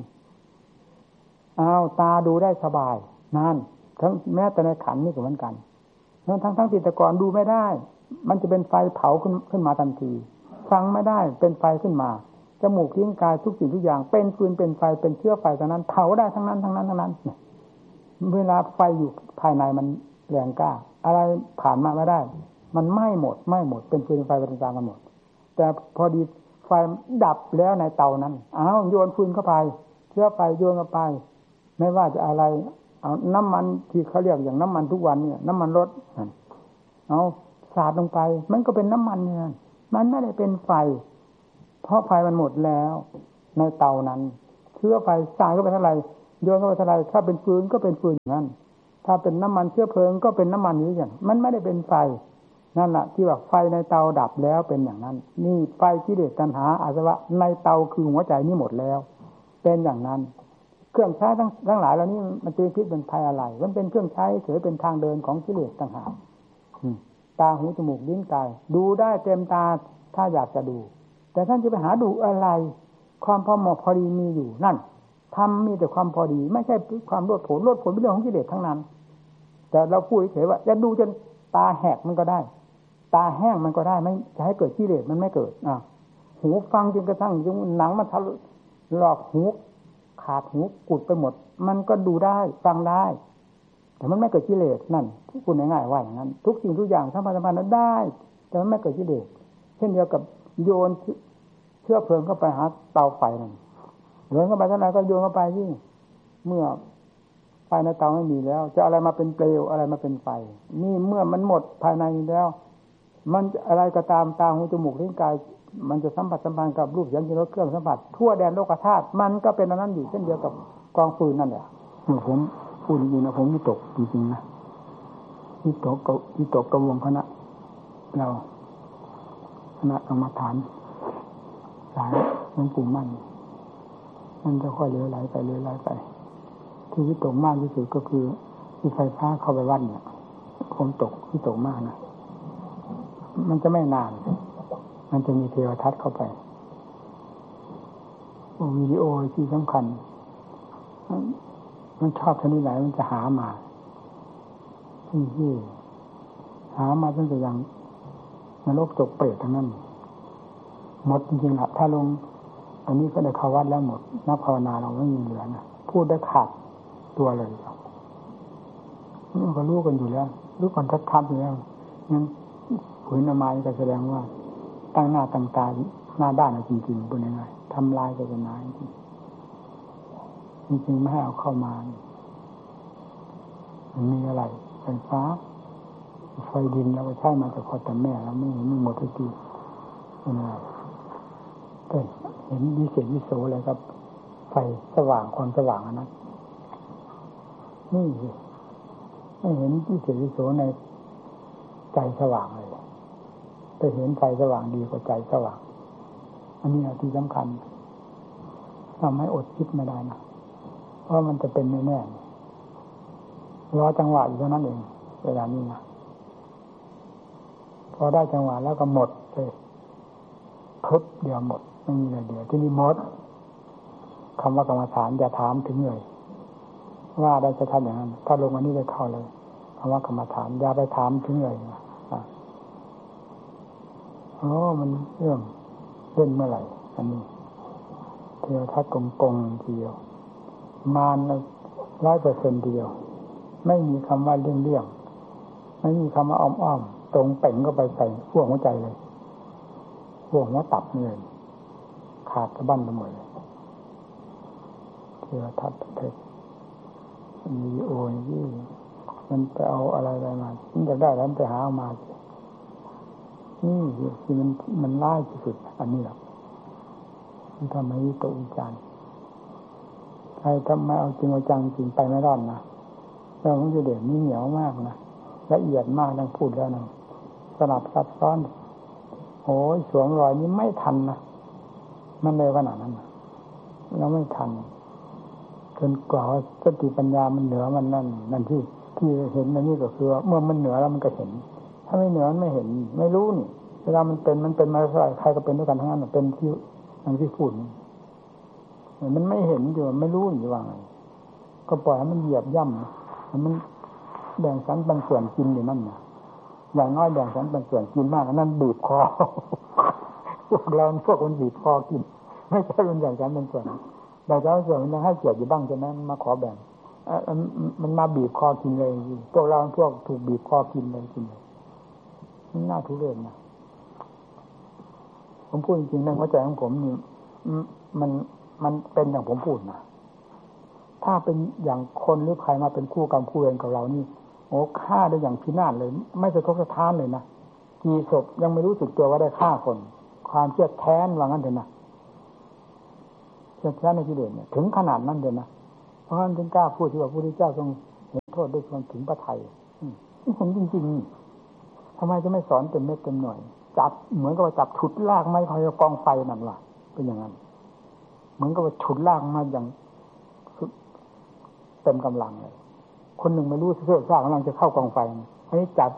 A: ตาดูได้สบายนั่นทั้งแม้แต่ในขันนี่ก็เหมือนกันทั้งจิตกรดูไม่ได้มันจะเป็นไฟเผาขึ้นมาทันทีฟังไม่ได้เป็นไฟขึ้นมาจมูกลิ้นกายทุกสิ่งทุกอย่างเป็นฟืนเป็นไฟเป็นเชื้อไฟทั้งนั้นเผาได้ทั้งนั้นเวลาไฟอยู่ภายในมันแรงกล้าอะไรผ่านมาไม่ได้มันไหม้หมดเป็นฟืนไฟเป็นกลางกันหมดแต่พอดีไฟดับแล้วในเตานั้นโยนฟืนเข้าไปเชื้อไฟโยนเข้าไปไม่ว่าจะอะไรเอาน้ำมันที่เขาเรียกอย่างน้ำมันทุกวันเนี่ยน้ำมันรถเอาสาดลงไปมันก็เป็นน้ำมันเนี่ยมันไม่ได้เป็นไฟเพราะไฟมันหมดแล้วในเตานั้นเชื้อไฟสาดเข้าไปเท่าไหร่โยนเข้าไปเท่าไรถ้าเป็นฟืนก็เป็นฟืนอย่างนั้นถ้าเป็นน้ำมันเชื้อเพลิงก็เป็นน้ำมันอยู่อย่างมันไม่ได้เป็นไฟนั่นแหละที่ว่าไฟในเตาดับแล้วเป็นอย่างนั้นนี่ไฟกิเลสตัณหาอาสวะในเตาคือหัวใจนี่หมดแล้วเป็นอย่างนั้นเครื่องใช้ทั้งหลายเหล่านี้มันเป็นพิษเป็นภัยอะไรมันเป็นเครื่องใช้เฉยเป็นทางเดินของกิเลสต่างหากตาหูจมูกลิ้นกายดูได้เต็มตาถ้าอยากจะดูแต่ท่านจะไปหาดูอะไรความพอเหมาะพอดีมีอยู่นั่นทำมีแต่ความพอดีไม่ใช่ความโลดโผนเป็นเรื่องของกิเลสทั้งนั้นแต่เราพูดเฉยว่าจะดูจนตาแหกมันก็ได้ตาแห้งมันก็ได้ไม่จะให้เกิดกิเลสมันไม่เกิดหูฟังจนกระทั่งหนังมันทะลอกหูขาดหูกุดไปหมดมันก็ดูได้ฟังได้แต่มันไม่เกิดกิเลสนั่นพูดง่ายๆว่าอย่างนั้นทุกสิ่งทุกอย่างทั้งพันธุ์นั้นได้แต่มันไม่เกิดกิเลสเช่นเดียวกับโยนเชื้อเพลิงเข้าไปหาเตาไฟนั่นโยนเข้าไปเท่าไหร่ก็โยนเข้าไปที่เมื่อไฟในเตาไม่มีแล้วจะอะไรมาเป็นเปลวอะไรมาเป็นไฟนี่เมื่อมันหมดภายในนี้แล้วมันอะไรก็ตามตาหูจมูกลิ้นกายมันจะสัมผัสสัมพันธ์กับรูปเสียงกลิ่นรสเครื่องสัมผัสทั่วแดนโลกธาตุมันก็เป็นอันนั้นอยู่เช่นเดียวกับกองฟืนนั่นแหละผมพูดจริงๆนะผมวิตกจริงๆนะวิตกกระวงคณะเราคณะกรรมฐานสายหลวงปู่มั่นมันจะค่อยเลื่อยไหลไปที่วิตกมากที่สุดก็คือที่ไฟฟ้าเข้าไปวัดเนี่ยผมวิตกมากนะมันจะไม่นานมันจะมีเทวทัศน์เข้าไปวิดีโอที่สำคัญมันชอบชนิดไหนมันจะหามาที่หามาตั้งแต่อย่างนรกตกเปรตทั้งนั้นหมดจริงๆละถ้าลงอันนี้ก็ได้เข้าวัดแล้วหมดนักภาวนาเราไม่มีเหลือนะพูดได้ขาดตัวเลยนี่ก็รู้กันอยู่แล้วรู้ก่อนทัดๆอยู่แล้วงั้นผืนอามายก็แสดงว่าตั้งหน้าตั้งตาหน้าด้านจริงๆเป็นยังไงทำลายก็เป็นนายจริงๆไม่ให้เอาเข้ามามันมีอะไรไฟฟ้าไฟดินเราก็ใช้มาแต่พอแต่แม่แล้วไม่หมดทุกทีเป็นอะไรเห็นวิเศษวิโสอะไรครับไฟสว่างความสว่างนะนี่ไม่เห็นวิเศษวิโสในใจสว่างเลยไปเห็นใจสว่างดีกว่าใจสว่างอันนี้ที่สำคัญทำให้อดคิดไม่ได้นะเพราะมันจะเป็นแน่ๆรอจังหวะอยู่เท่านั้นเองเวลานี้นะพอได้จังหวะแล้วก็หมดเลยพึบเดียวหมดไม่มีอะไรเดียวที่นี่หมดคำว่ากรรมฐานอย่าถามถึงเลยว่าได้จะทำอย่างนั้นถ้าลงอันนี้ได้เข้าเลยคำว่ากรรมฐานอย่าไปถามถึงเลยมันเรื่องเล่นเมื่อไหร่อันนี้เที่ยวทัดกงทีเดียวมาน100%ทีเดียวไม่มีคำว่าเรื่องไม่มีคำว่าอ้อมตรงเป่งก็ไปใส่พวกหัวใจเลยพวกหัวตับนี่เลยขาดสะบั้นไปหมดเลยเที่ยวทัดเทศมีโอ้ยที่มันไปเอาอะไรมามันจะได้แล้วไปหาเอามานี่ที่มันร้ายที่สุดอันนี้แหละมันทำให้วิตกวิจารณ์ใครทำไมเอาจริงเอาจังจริงไปไม่รอดนะเรื่องของกิเลสนี่เหนียวมากนะละเอียดมากดังพูดแล้วนะสลับซับซ้อนโอ้ยสวมรอยนี้ไม่ทันนะมันเลยขนาดนั้นนะเราไม่ทันจนกว่าสติปัญญามันเหนือมันนั่นที่เห็นนั่นนี่ก็คือเมื่อมันเหนือแล้วมันก็เห็นถ้าไม่เหนือมันไม่เห็นไม่รู้นี่เวลามันเป็นมาเท่าไหร่ใครก็เป็นด้วยกันทั้งนั้นเป็นที่อย่างที่พูดมันไม่เห็นอยู่ไม่รู้อยู่ว่าไงก็ปล่อยให้มันเหยียบย่ำมันแบ่งสรรปันส่วนกินอยู่นั่นนะอย่างน้อยแบ่งสรรปันส่วนกินมากนั่นบีบคอพวกเราพวกคนบีบคอกินไม่ใช่เป็นอย่างสรรปันส่วนแต่เจ้าส่วนมันยังให้เกียรติอยู่บ้างใช่ไหมมาขอแบ่งมันมาบีบคอกินเลยพวกเราพวกถูกบีบคอกินเลยกินเลยนี่น่าทุเรศนะผมพูดจริงๆในหัวใจของผมนี่มันเป็นอย่างผมพูดนะถ้าเป็นอย่างคนหรือใครมาเป็นคู่กรรมคู่เวรกับเรานี่โอ้ฆ่าได้อย่างพินาศเลยไม่สะทกสะท้านเลยนะกี่ศพยังไม่รู้สึกตัวว่าได้ฆ่าคนความเชื่อแท้นว่างั้นเถอะนะเชื่อแท้ในกิเลสเนี่ยถึงขนาดนั้นเลยนะราะฉะนั้นถึงกล้าพูดที่ว่าพระพุทธเจ้าทรงเห็นโทษด้วยความถึงพระทัยนี่เห็นจริงๆทำไมจะไม่สอนเต็มเม็ดเต็มหน่วยจับเหมือนกับว่าจับฉุดลากไม้พายกองไฟนั่นล่ะเป็นอย่างนั้นเหมือนกับว่าฉุดลากมาอย่างเต็มกำลังเลยคนหนึ่งไม่รู้เสื้อซ่ากำลังจะเข้ากองไฟอันนี้จับ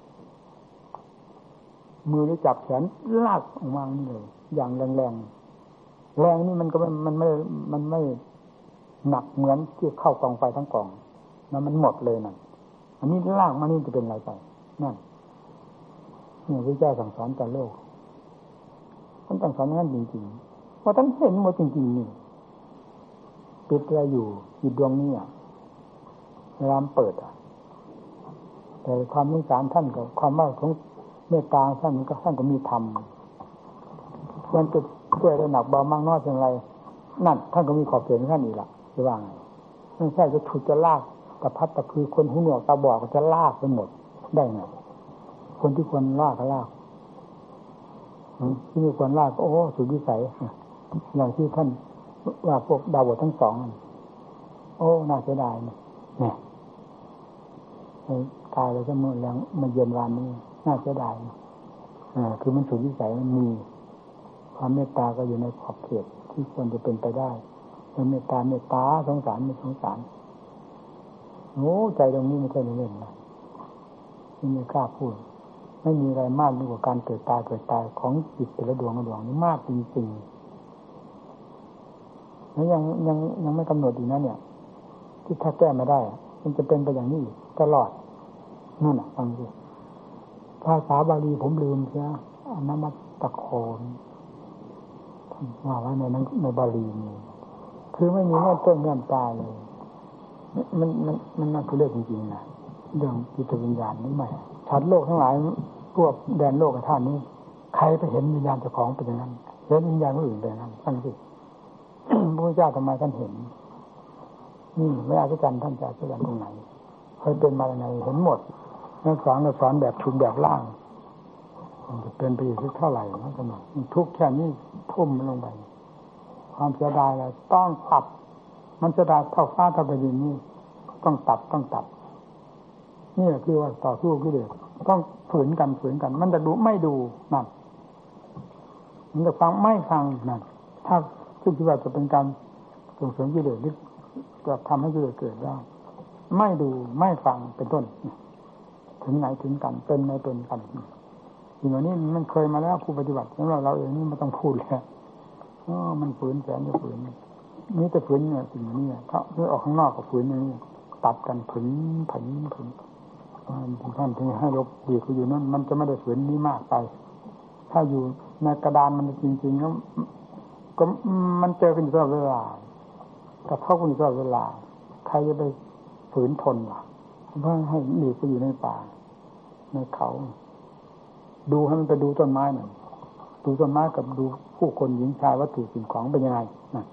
A: มือหรือจับแขนลากออกมานี่เลยอย่างแรงนี่มันก็มันไม่หนักเหมือนที่เข้ากองไฟทั้งกองแล้วมันหมดเลยนั่นอันนี้ลากมานี่จะเป็นอะไรไปนั่นนี่พระเจ้าสั่งสอนแต่โลกท่านสั่งสอนงั้นจริงๆเพราะท่านเห็นหมดจริงๆนี่ปิดอะไรอยู่จิตดวงนี้เวลาเปิดแต่ความสงสารท่านกับความว่าของเมตตาท่านก็มีธรรมมันจะช่วยได้หนักเบามากน้อยเพียงไรนั่นท่านก็มีขอบเขตของท่านอีกละจะว่าไงไม่ใช่จะถูกจะลากกระพัดตะคือคนหูหนวกตาบอดก็จะลากไปหมดได้ไงคนที่ควรลากก็ลากที่ไม่ควรลากก็โอ้สุดวิสัยอย่างที่ท่านว่าพวกดาวบททั้งสองโอ้น่าเสียดายเนี่ยตายเลยก็เมื่อแล้วมาเย็นวันนี้น่าเสียดายคือมันสุดวิสัยมันมีความเมตตาก็อยู่ในขอบเขตที่ควรจะเป็นไปได้เมตตาสงสารไม่สงสารโอ้ใจตรงนี้ไม่ใช่เล่นๆนะไม่กล้าพูดไม่มีอะไรมากยิ่งกว่าการเกิดตายของจิตแต่ละดวงนี้มากจริงๆแล้วยังไม่กำหนดอีกนะเนี่ยที่ถ้าแก้ไม่ได้มันจะเป็นไปอย่างนี้ตลอดนั่นน่ะฟังดิภาษาบาลีผมลืมเสียอนัมตะโคนว่าไว้ในบาลีนี่คือไม่มีเงื่อนต้นเงื่อนปลายเลยมันน่าทุเรศจริงๆนะเรื่องจิตวิญญาณนี่ไม่ชัดโลกทั้งหลายพวกแดนโลกธาตุนี้ใครไปเห็นวิญญาณเจ้าของเป็นอย่างนั้นเห็นวิญญาณคนอื่นเป็นอย่างนั้นฟังสิ พระพุทธเจ้าทำไมท่านเห็นนี่ไม่อาจารย์ท่านจะอาจารย์ตรงไหนเคยเป็นมาอย่างไรเห็นหมดนักสอนแบบชุนแบบล่างมันจะเป็นไปอีกเท่าไหร่นะสมองทุกแค่นี้ทุ่มลงไปความเสียดายอะไรต้องตัดมันจะได้เท่าฟ้าเท่าแผ่นดินนี่ต้องตัดนี่คือว่าต่อสู้กิเลสต้องฝืนกันมันจะดูไม่ดูนั่นมันจะฟังไม่ฟังนั่นถ้าคิดว่าจะเป็นการส่งเสริมกิเลสหรือจะทำให้กิเลสเกิดได้ไม่ดูไม่ฟังเป็นต้นถึงไหนถึงกันเป็นไม่เป็นกันสิ่งเหล่านี้มันเคยมาแล้วผู้ปฏิบัติแล้วเราเองนี่ไม่ต้องพูดแล้วมันฝืนแสนจะฝืนนี่จะฝืนเนี่ยสิ่งนี้ถ้าออกข้างนอกก็ฝืนอย่างนี้ตัดกันฝืนท่านถึงให้ลบดีคืออยู่นั่นมันจะไม่ได้ฝืนนี้มากไปถ้าอยู่ในกระดานมันจริงๆแล้วก็มันเจอกันอยู่ตลอดเวลากระทบกันอยู่ตลอดเวลาใครจะไปฝืนทนวะเพื่อให้หลีกไปอยู่ในป่าในเขาดูให้มันไปดูต้นไม้หน่อยดูต้นไม้กับดูผู้คนหญิงชายวัตถุสิ่งของเป็นยังไง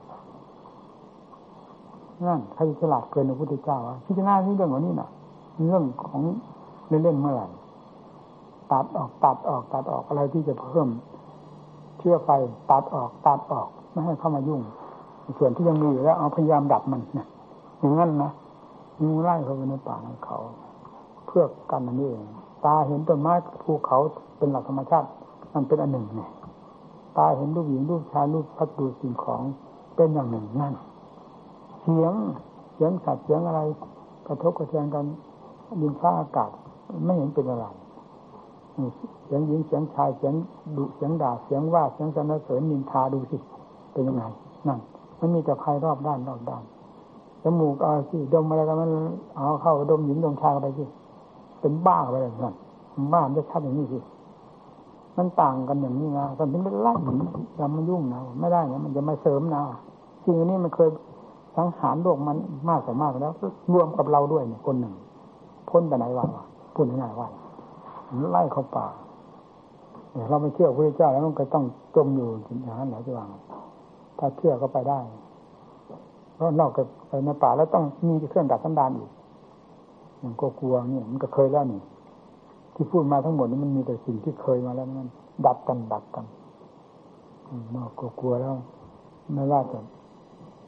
A: นั่นใครฉลาดเกินพระพุทธเจ้าพิจารณาเรื่องของนี้น่ะเรื่องของเล่นๆเมื่อไหร่ตัดออกอะไรที่จะเพิ่มเชื้อไฟตัดออกไม่ให้เข้ามายุ่งส่วนที่ยังมีอยู่แล้วเอาพยายามดับมันนะอย่างนั้นนะงูไล่เข้าไปในป่าในเขาเพื่อกันนั่นเองตาเห็นต้นไม้ภูเขาเป็นหลักธรรมชาติมันเป็นอันหนึ่งเนี่ยตาเห็นรูปหญิงรูปชายรูปพัดดูสิ่งของเป็นอย่างหนึ่งนั่นเสียงสัตว์เสียงอะไรกระทบกระเทือนกันดินฟ้าอากาศไม่เห็นเป็นอะไรเสียงหญิงเสียงชายเสียงดุเสียงด่าเสียงว่าเสียงสรรเสริญนินทาดูสิเป็นยังไงนั่นมันมีแต่ภัยรอบด้านจมูกเอาสิดมอะไรกันมันเอาเข้าดมหญิงดมชายไปสิเป็นบ้าไปเลยนั่นบ้ามันจะชัดอย่างนี้สิมันต่างกันอย่างนี้นะตอนที่ไม่ไล่หนีอย่ามายุ่งนะไม่ได้นะมันจะมาเสริมนะสิ่งนี้มันเคยสังหารโลกมันมากกว่ามากแล้วรวมกับเราด้วยเนี่ยคนหนึ่งพ้นไปไหนวะพูดง่ายๆว่าไล่เข้าป่าเราไม่เชื่อพระเจ้าแล้วมันก็ต้องจมอยู่อย่างนั้นไหนจะว่าถ้าเชื่อก็ไปได้เพราะนอกจากไปในป่าแล้วต้องมีเครื่องดับสันดานอีกอย่างกลัวเนี่ยมันก็เคยแล้วนี่ที่พูดมาทั้งหมดนี้มันมีแต่สิ่งที่เคยมาแล้วมันดับกันนอกกลัวแล้วไม่ว่าจะ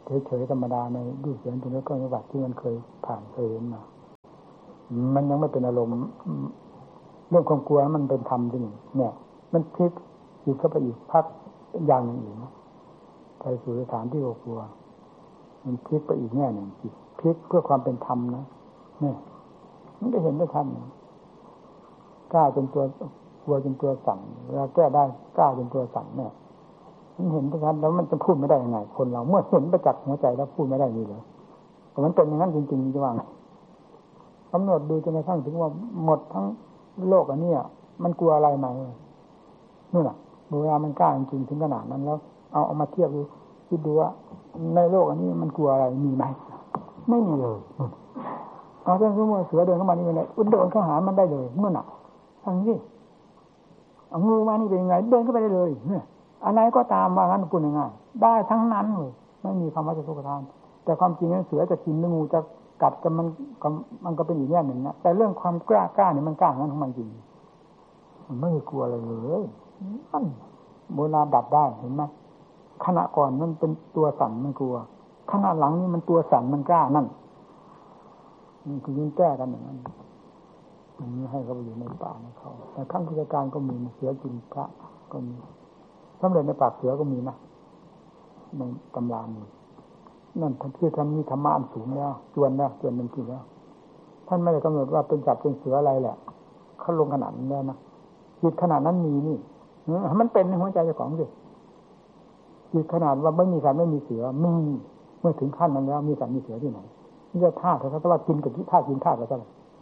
A: เฉยๆธรรมดาในรูปเสียงถึงแล้วก็จังหวัดที่มันเคยผ่านเคยเห็นมามันยังไม่เป็นอารมณ์เรื่องความกลัวมันเป็นธรรมจริงเนี่ยมันพลิกอีกเข้าไปอีกพักอย่างหนึ่งอีกนะไปสู่สถานที่กลัวมันพลิกไปอีกแง่หนึ่งจิตพลิกเพื่อความเป็นธรรมนะเนี่ยมันก็เห็นได้ทันกล้าจนตัวกลัวจนตัวสั่นเวลาแก้ได้กล้าจนตัวสั่นเนี่ยมันเห็นได้ทันแล้วมันจะพูดไม่ได้ยังไงคนเราเมื่อเห็นประจักษ์หัวใจแล้วพูดไม่ได้นี่เลยแต่มันเป็นอย่างนั้นจริงๆจะว่าไงกำหนดดูจนกระทั่งถึงว่าหมดทั้งโลกอันนี้มันกลัวอะไรไหมนู่นน่ะเวลามันกล้าจริงๆถึงขนาดนั้นแล้วเอามาเทียบดูคิดดูว่าในโลกอันนี้มันกลัวอะไรมีไหมไม่มีเลยเอาเรื่องสมมติเสือเดินเข้ามานี่เป็นไรเดินเข้าหามันได้เลยนู่นน่ะทั้งนี้เอางูมานี่เป็นยังไงเดินเข้าไปได้เลยเนี่ยอะไรก็ตามว่างั้นพูดง่ายๆได้ทั้งนั้นเลยไม่มีคำว่าจะทุกข์ทานแต่ความจริงนั้นเสือจะกินหรืองูจะกัดกันมันก็เป็นอีกแง่หนึ่งนะแต่เรื่องความกล้าเนี่ยมันกล้างั้นของมันจริงมันไม่กลัวอะไรเลยมันโบราณดับได้เห็นไหมขณะก่อนมันเป็นตัวสั่นมันกลัวขณะหลังนี่มันตัวสั่นมันกล้านั่นมันคือยิ่งแก้กันอย่างนั้นมันให้เขาไปอยู่ในป่าในเขาแต่ขั้นพิการก็มีเสือกินพระก็มีสำเร็จในปากเสือก็มีนะในตำรามีนั่นท่านคือท่านมีธรรมะอันสูงแล้วจวนหนึ่งทีแล้วท่านไม่ได้กำหนดว่าเป็นจับเป็นเสืออะไรแหละเขาลงขนาดนั้นแล้วนะจิตขนาดนั้นมีนี่มันเป็นในหัวใจเจ้าของสิจิตขนาดว่าไม่มีสัตว์ไม่มีเสือมีเมื่อถึงขั้นนั้นแล้วมีสัตว์มีเสือที่ไหนนี่จะธาตุเขาจะว่ากินกับที่ธาตุกินธาตุแล้วใช่ไหม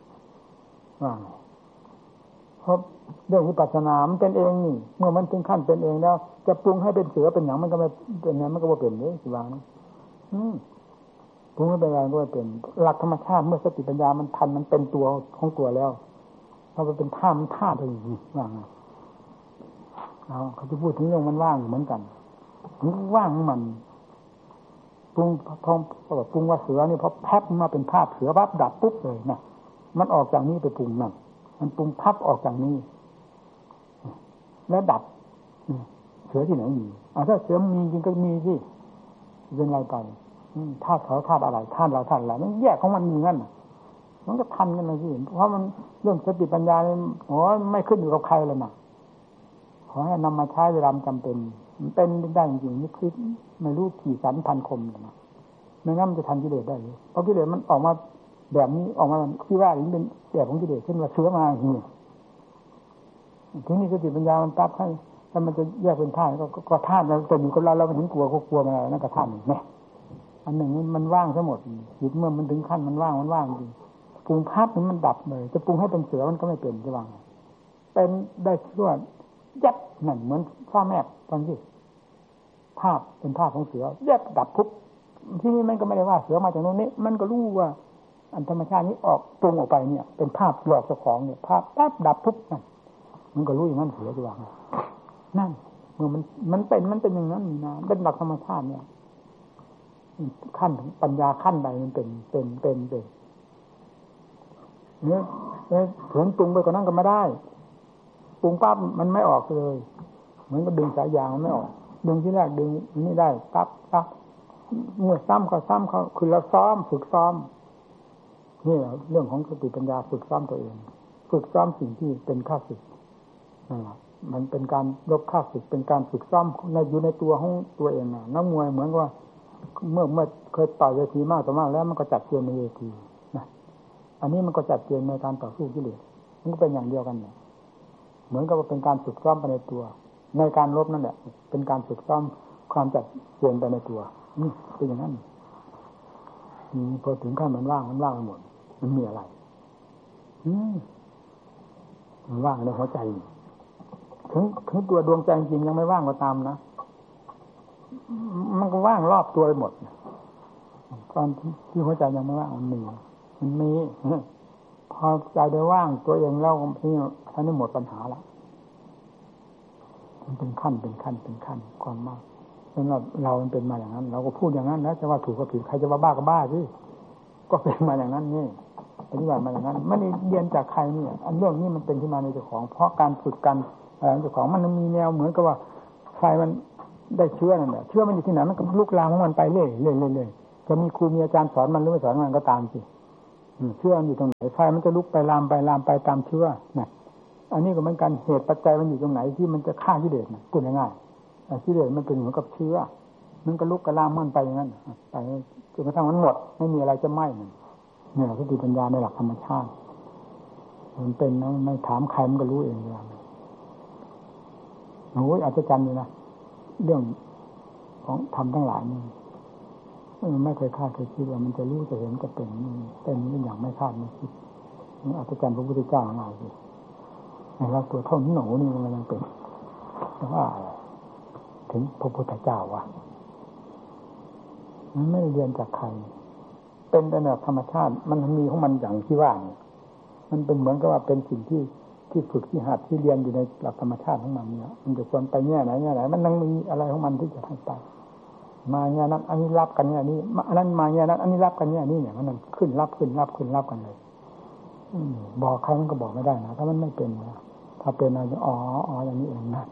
A: เพราะเรื่องวิปัสสนามันเป็นเองนี่เมื่อมันถึงขั้นเป็นเองแล้วจะปรุงให้เป็นเสือเป็นอย่างมันก็ไม่เป็นไงมันก็ไม่เป็นเลยสิวางนะปรุงให้เป็นอะไรก็ไม่เป็นหลักธรรมชาติเมื่อสติปัญญามันทันมันเป็นตัวของตัวแล้วพอมันเป็นท่ามันท่าไปอีกว่างเขาจะพูดถึงเรื่องมันว่างเหมือนกันมันว่างมันปรุงทองปรุงว่าเสือนี่พอแพ็บมาเป็นภาพเสือปั๊บดับปุ๊บเลยนะมันออกจากนี้ไปปรุงนั่นมันปรุงพับออกจากนี้แล้วดับเสือที่ไหนมีถ้าเสือมีจริงก็มีสิเป็นไรไปธาตุเขาธาตุอะไรธาตุเราธาตุอะไรมันแยกของมันมีงั้นมันก็ทันกันเลยสิเพราะมันเรื่องสติปัญญาเนี่ยโอ้ไม่ขึ้นอยู่กับใครเลยนะขอให้นำมาใช้เวลาจำเป็นมันเป็นได้จริงๆนี่คือไม่รู้กี่สันพันคมนะไม่งั้นมันจะทันกิเลสได้เลยเพราะกิเลสมันออกมาแบบนี้ออกมาที่ว่านี่เป็นแบบของกิเลสเช่นว่าเชื้อมาอย่างนี้ทีนี้สติปัญญามันตับให้แล้วมันจะแยกเป็นธาตุก็ธาตุเราแต่อยู่กับเราไม่ถึงกลัวก็กลัวอะไรนั่นก็ธาตุเนี่ยอันหนึ่งมันว่างทั้งหมดจิตเมื่อมันถึงขั้นมันว่างจริงปรุงภาพนี้มันดับเลยจะปรุงให้เป็นเสือมันก็ไม่เป็นจะว่างเป็นได้ชั่วยับนั่นเหมือนฟ้าแมบตอนที่ภาพเป็นภาพของเสือยับดับปุ๊บที่นี่มันก็ไม่ได้ว่าเสือมาจากโน่นนี่มันก็รู้ว่าอันธรรมชาตินี้ออกปรุงออกไปเนี่ยเป็นภาพหลอกเจ้าของเนี่ยภาพแป๊บดับปุ๊บนั่นมันก็รู้อย่างนั้นเสือจะว่างนั่นเมื่อมันเป็นอย่างนั้นนะเป็นหลักธรรมชาติเนี่ยขั้นปัญญาขั้นใดมันเป็นเนี่ยถึงปรุงไปกว่านั้นก็ไม่ได้ปรุงปั๊บมันไม่ออกเลยเหมือนกับดึงสายยางมันไม่ออกดึงที่แรกดึงนี่ได้ปั๊บเมื่อซ้ำเขาคือเราฝึกซ้อมนี่เรื่องของสติปัญญาฝึกซ้อมตัวเองฝึกซ้อมสิ่งที่เป็นข้าศึกมันเป็นการลบข้าศึกเป็นการฝึกซ้อมอยู่ในตัวของตัวเองนักมวยเหมือนว่าเมื่อเคยต่อยเวทีมากต่อมากแล้วมันก็จัดเกมในเวทีนะอันนี้มันก็จัดเกมในการต่อสู้กิเลสมันก็เป็นอย่างเดียวกันเนี่ยเหมือนกับว่าเป็นการฝึกซ้อมไปในตัวในการลบนั่นแหละเป็นการฝึกซ้อมความจัดเกมไปในตัวนี่เป็นอย่างนั้นพอถึงขั้นมันว่างไปหมดมันมีอะไรมันว่างในหัวใจถึงตัวดวงใจจริงยังไม่ว่างก็ตามนะมันก็ว่างรอบตัวไปหมดตอนที่หัวใจยังไม่ว่างมันมีพอใจได้ว่างตัวเองแล้วนี่ท่านนี่หมดปัญหาละมันเป็นขั้นความมากสำหรับเรามันเป็นมาอย่างนั้นเราก็พูดอย่างนั้นนะจะว่าถูกก็ผิดใครจะว่าบ้าก็บ้าสิก็เป็นมาอย่างนั้นนี่ปฏิบัติมาอย่างนั้นไม่ได้เรียนจากใครนี่อันเรื่องนี้มันเป็นที่มาในเจ้าของเพราะการฝึกกันเจ้าของมันมีแนวเหมือนกับว่าไฟมันได้เชื้อนั่นแหละเชื้อมันอยู่ที่ไหนมันก็ลุกลามของมันไปเรื่อยๆๆจะมีครูมีอาจารย์สอนมันหรือไม่สอนมันก็ตามสิเชื้อมันอยู่ตรงไหนไฟมันจะลุกไปลามไปตามเชื้อนะอันนี้ก็เหมือนกันเหตุปัจจัยมันอยู่ตรงไหนที่มันจะฆ่ากิเลสนะพูดง่ายๆกิเลสมันเป็นเหมือนกับเชื้อมันก็ลุกกระลามมันไปอย่างนั้นไปจนกระทั่งมันหมดไม่มีอะไรจะไหม้มันเนี่ยสติปัญญาในหลักธรรมชาติมันเป็นนะไม่ถามใครมันก็รู้เองเลยโอ้ยอัศจรรย์เลยนะเรื่องของธรรมทั้งหลายนี่ไม่เคยคาดเคยคิดว่ามันจะรู้จะเห็นจะเป็นอย่างไม่คาดไม่คิดอัศจรรย์พระพุทธเจ้าของเราสิเราตัวเท่าหนูนี่มันยังเป็นแต่ว่าถึงพระพุทธเจ้าวะมันไม่เรียนจากใครเป็นแต่แบบธรรมชาติมันมีของมันอย่างที่ว่ามันเป็นเหมือนกับว่าเป็นสิ่งที่ฝึกที่หัดที่เรียนอยู่ในหลักธรรมชาติของมันเนี่ยมันจะควรไปแง่ไหนมันยังมีอะไรของมันที่จะให้ไปมาแง่นั้นอันนี้รับกันแง่นี้อันนั้นมาแง่นั้นอันนี้รับกันแง่นี้เนี่ยมันขึ้นรับกันเลยบอกใครมันก็บอกไม่ได้นะถ้ามันไม่เป็นนะถ้าเป็นอะไรอ๋ออย่างนี้เองนะ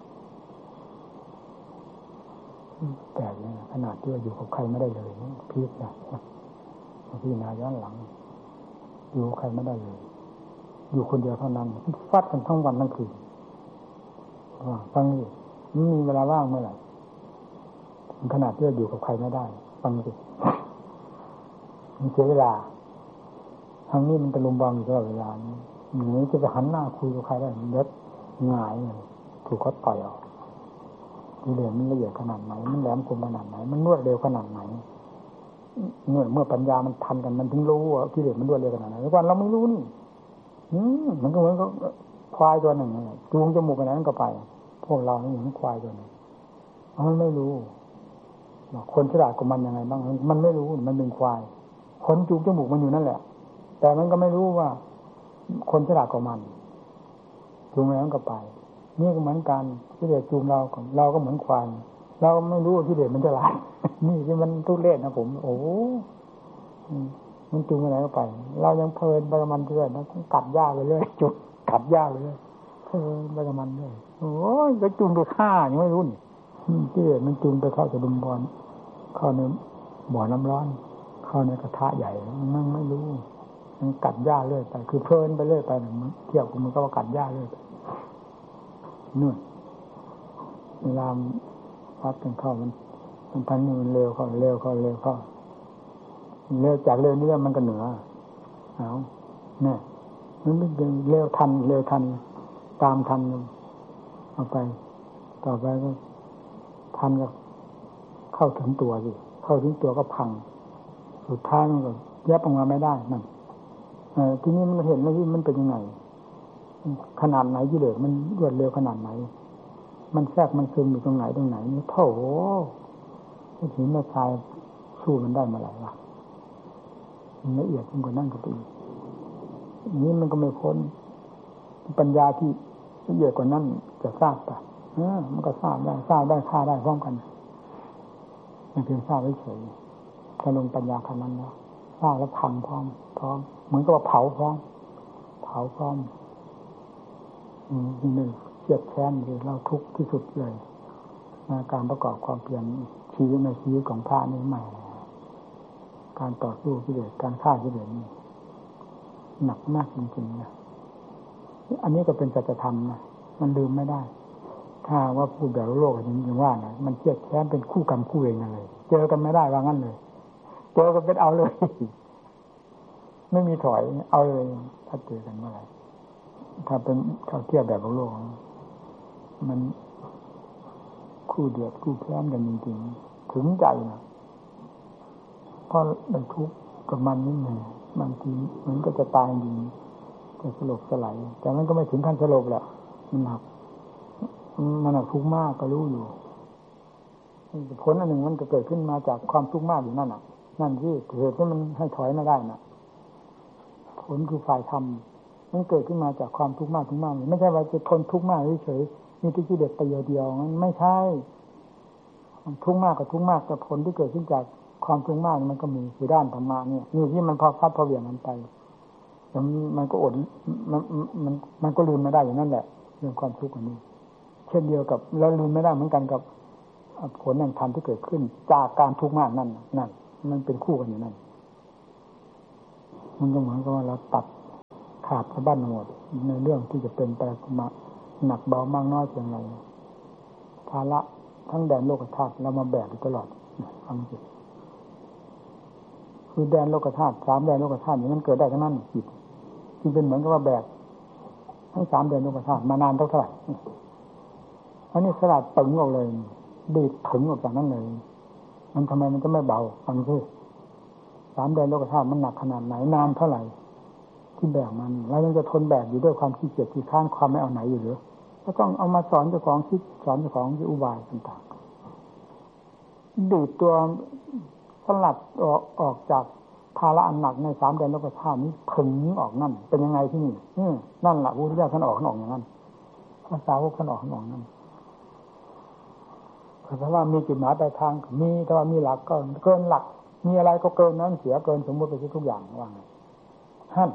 A: แต่เนี่ยขนาดที่ว่าอยู่กับใครไม่ได้เลยพีคนะพี่นาย้อนหลังอยู่กับใครไม่ได้เลยอยู่คนเดียวเท่านั้นฟัดกันทั้งวันทั้งคืนฟังดิมันมีเวลาว่างเมื่อไหร่ขนาดที่ว่าอยู่กับใครไม่ได้ฟังดิมันเสียเวลาทางนี้มันตะลุมบอลอยู่ตลอดเวลาอย่างนี้จะหันหน้าคุยกับใครได้มันเล็ดหงายถูกเขาต่อยออกกิเลสมันละเอียดขนาดไหนมันแหลมคมขนาดไหนมันรวดเร็วขนาดไหนเมื่อปัญญามันทันกันมันถึงรู้ว่ากิเลสมันรวดเร็วขนาดไหนก่อนเราไม่รู้นี่มันก็เหมือนกับควายตัวหนึ่งจูงจมูกไปไหนมันก็ไปพวกเรานี่เหมือนควายตัวหนึ่งมันไม่รู้คนฉลาดกว่ามันยังไงบ้างมันไม่รู้มันเป็นควายคนจูงจมูกมันอยู่นั่นแหละแต่มันก็ไม่รู้ว่าคนฉลาดกว่ามันจูงไปไหนมันก็ไปนี่ก็เหมือนกันกิเลสจูงเราก็เหมือนควายเราไม่รู้ว่ากิเลสมันฉลาดนี่ที่มันทุเรศนะผมโอ้มันจูงไปไหนก็ไปเรายังเพลินไปกับมันเรื่อยนะกัดหญ้าไปเรื่อยจุดกัดหญ้าไปเรื่อยเพลินไปกับมันเรื่อยโอ้ยจะจูงไปฆ่ายังไม่รู้นี่ที่มันจูงไปเข้าจะดุมบอลเข้าในบ่อน้ำร้อนเข้าในกระทะใหญ่มันไม่รู้มันกัดหญ้าเรื่อยไปคือเพลินไปเรื่อยไปมันเที่ยวกับมันก็ว่ากัดหญ้าเรื่อยไปนู่นเวลาพัดกันเข้ามันพันนี่มันเร็วเข้าเร็วจากเร็วนี้มันก็เหนือเอาเนี่ยมันไม่เร็วทันตามทันเอาไปต่อไปก็ทันก็เข้าถึงตัวสิเข้าถึงตัวก็พังสุดท้ายมันก็ยับออกมาไม่ได้นั่นทีนี้มันเห็นแล้วที่มันเป็นยังไงขนาดไหนกิเลสมันรวดเร็วขนาดไหนมันแทรกมันซึมอยู่ตรงไหนนี่โถ่หินแม่ชายสู้มันได้เมื่อไหร่ล่ะมันละเอียดยิ่งกว่านั้นก็ไปอีกนี้มันก็ไม่พ้นปัญญาที่ละเอียดกว่านั้นจะทราบป่ะมันก็ทราบได้ฆ่าได้พร้อมกันไม่เพียงทราบเฉยๆถ้าลงปัญญาขนาดนั้นแล้วทราบแล้วพังพร้อมเหมือนกับว่าเผาพร้อมนี่เจ็บแค้นเลยเราทุกข์ที่สุดเลยการประกอบความเพียรชีวิตในชีวิตของพระนี่ใหม่การต่อสู้กิเลสการฆ่ากิเลสนี่หนักมากจริงๆนะอันนี้ก็เป็นสัจธรรมนะมันลืมไม่ได้ถ้าว่าพูดแบบโลกอย่างว่านะมันเจ็บแค้นเป็นคู่กรรมคู่เวรกันเลยเจอกันไม่ได้ว่างั้นเลยเจอกันเป็นเอาเลยไม่มีถอยเอาเลยถ้าเจอกันเมื่อไหร่ถ้าเทียบแบบโลกมันคู่เดือดคู่แค้นกันจริงๆถึงใจนะเพราะมันทุกข์กับมันนิดหนึ่งบางทีมันก็จะตายจริงจะสลบสลายแต่มันก็ไม่ถึงขั้นสลบแหละมันหนักทุกข์มากก็รู้อยู่ผลอันหนึ่งมันจะเกิดขึ้นมาจากความทุกข์มากอยู่นั่นน่ะนั่นที่เหตุที่มันให้ถอยไม่ได้น่ะผลคือฝ่ายธรรมมันเกิดขึ้นมาจากความทุกข์มากไม่ใช่ว่าจะทนทุกข์มากเฉยๆมีที่กิเลสประโยชน์เดียวมันไม่ใช่ทุกข์มากกับทุกข์มากแต่ผลที่เกิดขึ้นจากความทุกข์มากมันก็มีคือด้านธรรมะเนี่ยนี่ที่มันพอพัดพอเหวี่ยงมันไปมันก็อดมันก็ลืมไม่ได้อย่างนั้นแหละเรื่องความทุกข์อันนี้เช่นเดียวกับเราลืมไม่ได้เหมือนกันกับผลแห่งธรรมที่เกิดขึ้นจากการทุกข์มากนั่นมันเป็นคู่กันอยู่นั่นมันก็เหมือนกับว่าเราตัดขาดสะบั้นหมดในเรื่องที่จะเป็นไปมาหนักเบามากน้อยเพียงไรภาระทั้งแดนโลกธาตุเรามาแบกอยู่ตลอดฟังสิคือแดนโลกธาตุ3แดนโลกธาตุนี้มันเกิดได้ทั้งนั้นจิตที่เป็นเหมือนกับว่าแบกทั้ง3แดนโลกธาตุมานานเท่าไหร่อันนี้สลัดตึงออกเลยดีดถึงออกจากนั้นเลยมันทำไมมันจะไม่เบาฟังสิ3แดนโลกธาตุมันหนักขนาดไหนนานเท่าไหร่ที่แบกมันแล้วยังจะทนแบกอยู่ด้วยความขี้เกียจขี้ข้านความไม่เอาไหนอยู่หรือก็ต้องเอามาสอนเจ้าของคิดสอนเจ้าของที่อุบายต่างๆดีดตัวสลัดออกจากภาระอันหนักใน3แดนโลกธาตุนี้ถึงออกนั่นเป็นยังไงที่นี่นั่นแหละพระพุทธเจ้าท่านออกอย่างนั้นภาษาวกท่านออกนั่นเพราะว่ามีจุดหมายปลายทางมีแต่ว่ามีหลักก็เกินหลักมีอะไรก็เกินนั้นเสียเกินสมมติไปทุกอย่างว่าไงท่าน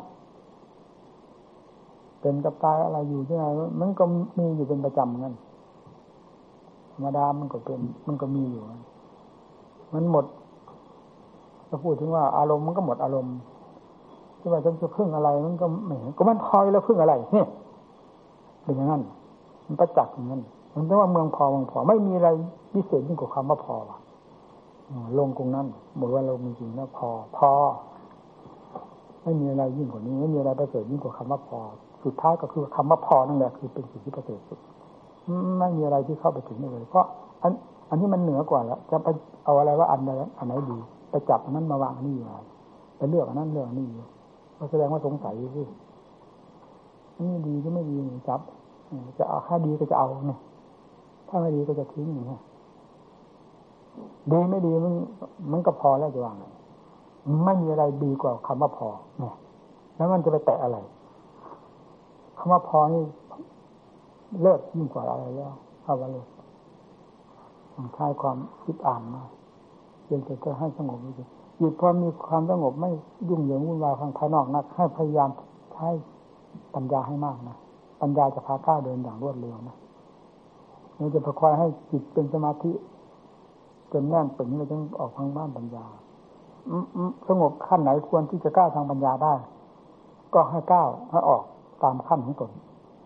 A: เป็นกับตายอะไรอยู่ที่ไหนมันก็มีอยู่เป็นประจำงั้นธรรมดามันก็เป็นมันก็มีอยู่มันหมดจะพูดถึงว่าอารมณ์มันก็หมดอารมณ์ที่ว่าจะพึ่งอะไรมันก็ไม่ก็มันพอแล้วพึ่งอะไรนี่เป็นอย่างนั้นมันประจักษ์อย่างนั้นมันเรียกว่าเมืองพอไม่มีอะไรพิเศษยิ่งกว่าคำว่าพอว่ะลงตรงนั้นหมดว่าเรามีจริงแล้วพอไม่มีอะไรยิ่งกว่านี้ไม่มีอะไรประเสริฐยิ่งกว่าคำว่าพอสุดท้ายก็คือคำว่าพอนั่นแหละคือเป็นสิ่งที่ประเสริฐสุดไม่มีอะไรที่เข้าไปถึงได้เลยเพราะอันนี้มันเหนือกว่าแล้วจะไปเอาอะไรว่าอันไหนดีไปจับอันนั้นมาวางอันนี้อยู่ไปเลือกอันนั้นเลือกอันนี้อยู่ก็แสดงว่าสงสัยสิอันนี้ดีก็ไม่ดีจับจะเอาถ้าดีก็จะเอาเนี่ยถ้าไม่ดีก็จะทิ้งอย่างนี้ดีไม่ดีมันก็พอแล้วจะวางไงไม่มีอะไรดีกว่าคำว่าพอเนี่ยแล้วมันจะไปแตะอะไรคำว่าพอนี่เลิศยิ่งกว่าอะไรแล้วเอาไว้เลยใช้ความคิดอ่านมาเพียงแต่จะให้สงบจิตจิตพอมีความสงบไม่ยุ่งเหยิงวุ่นวายทางภายนอกนักให้พยายามใช้ปัญญาให้มากนะปัญญาจะพาก้าวเดินอย่างรวดเร็วนะเราจะประคอยให้จิตเป็นสมาธิจนแน่นปึงเลยต้องออกทางบ้านปัญญาสงบขั้นไหนควรที่จะก้าวทางปัญญาได้ก็ให้ก้าวให้ออกตามขั้นของตน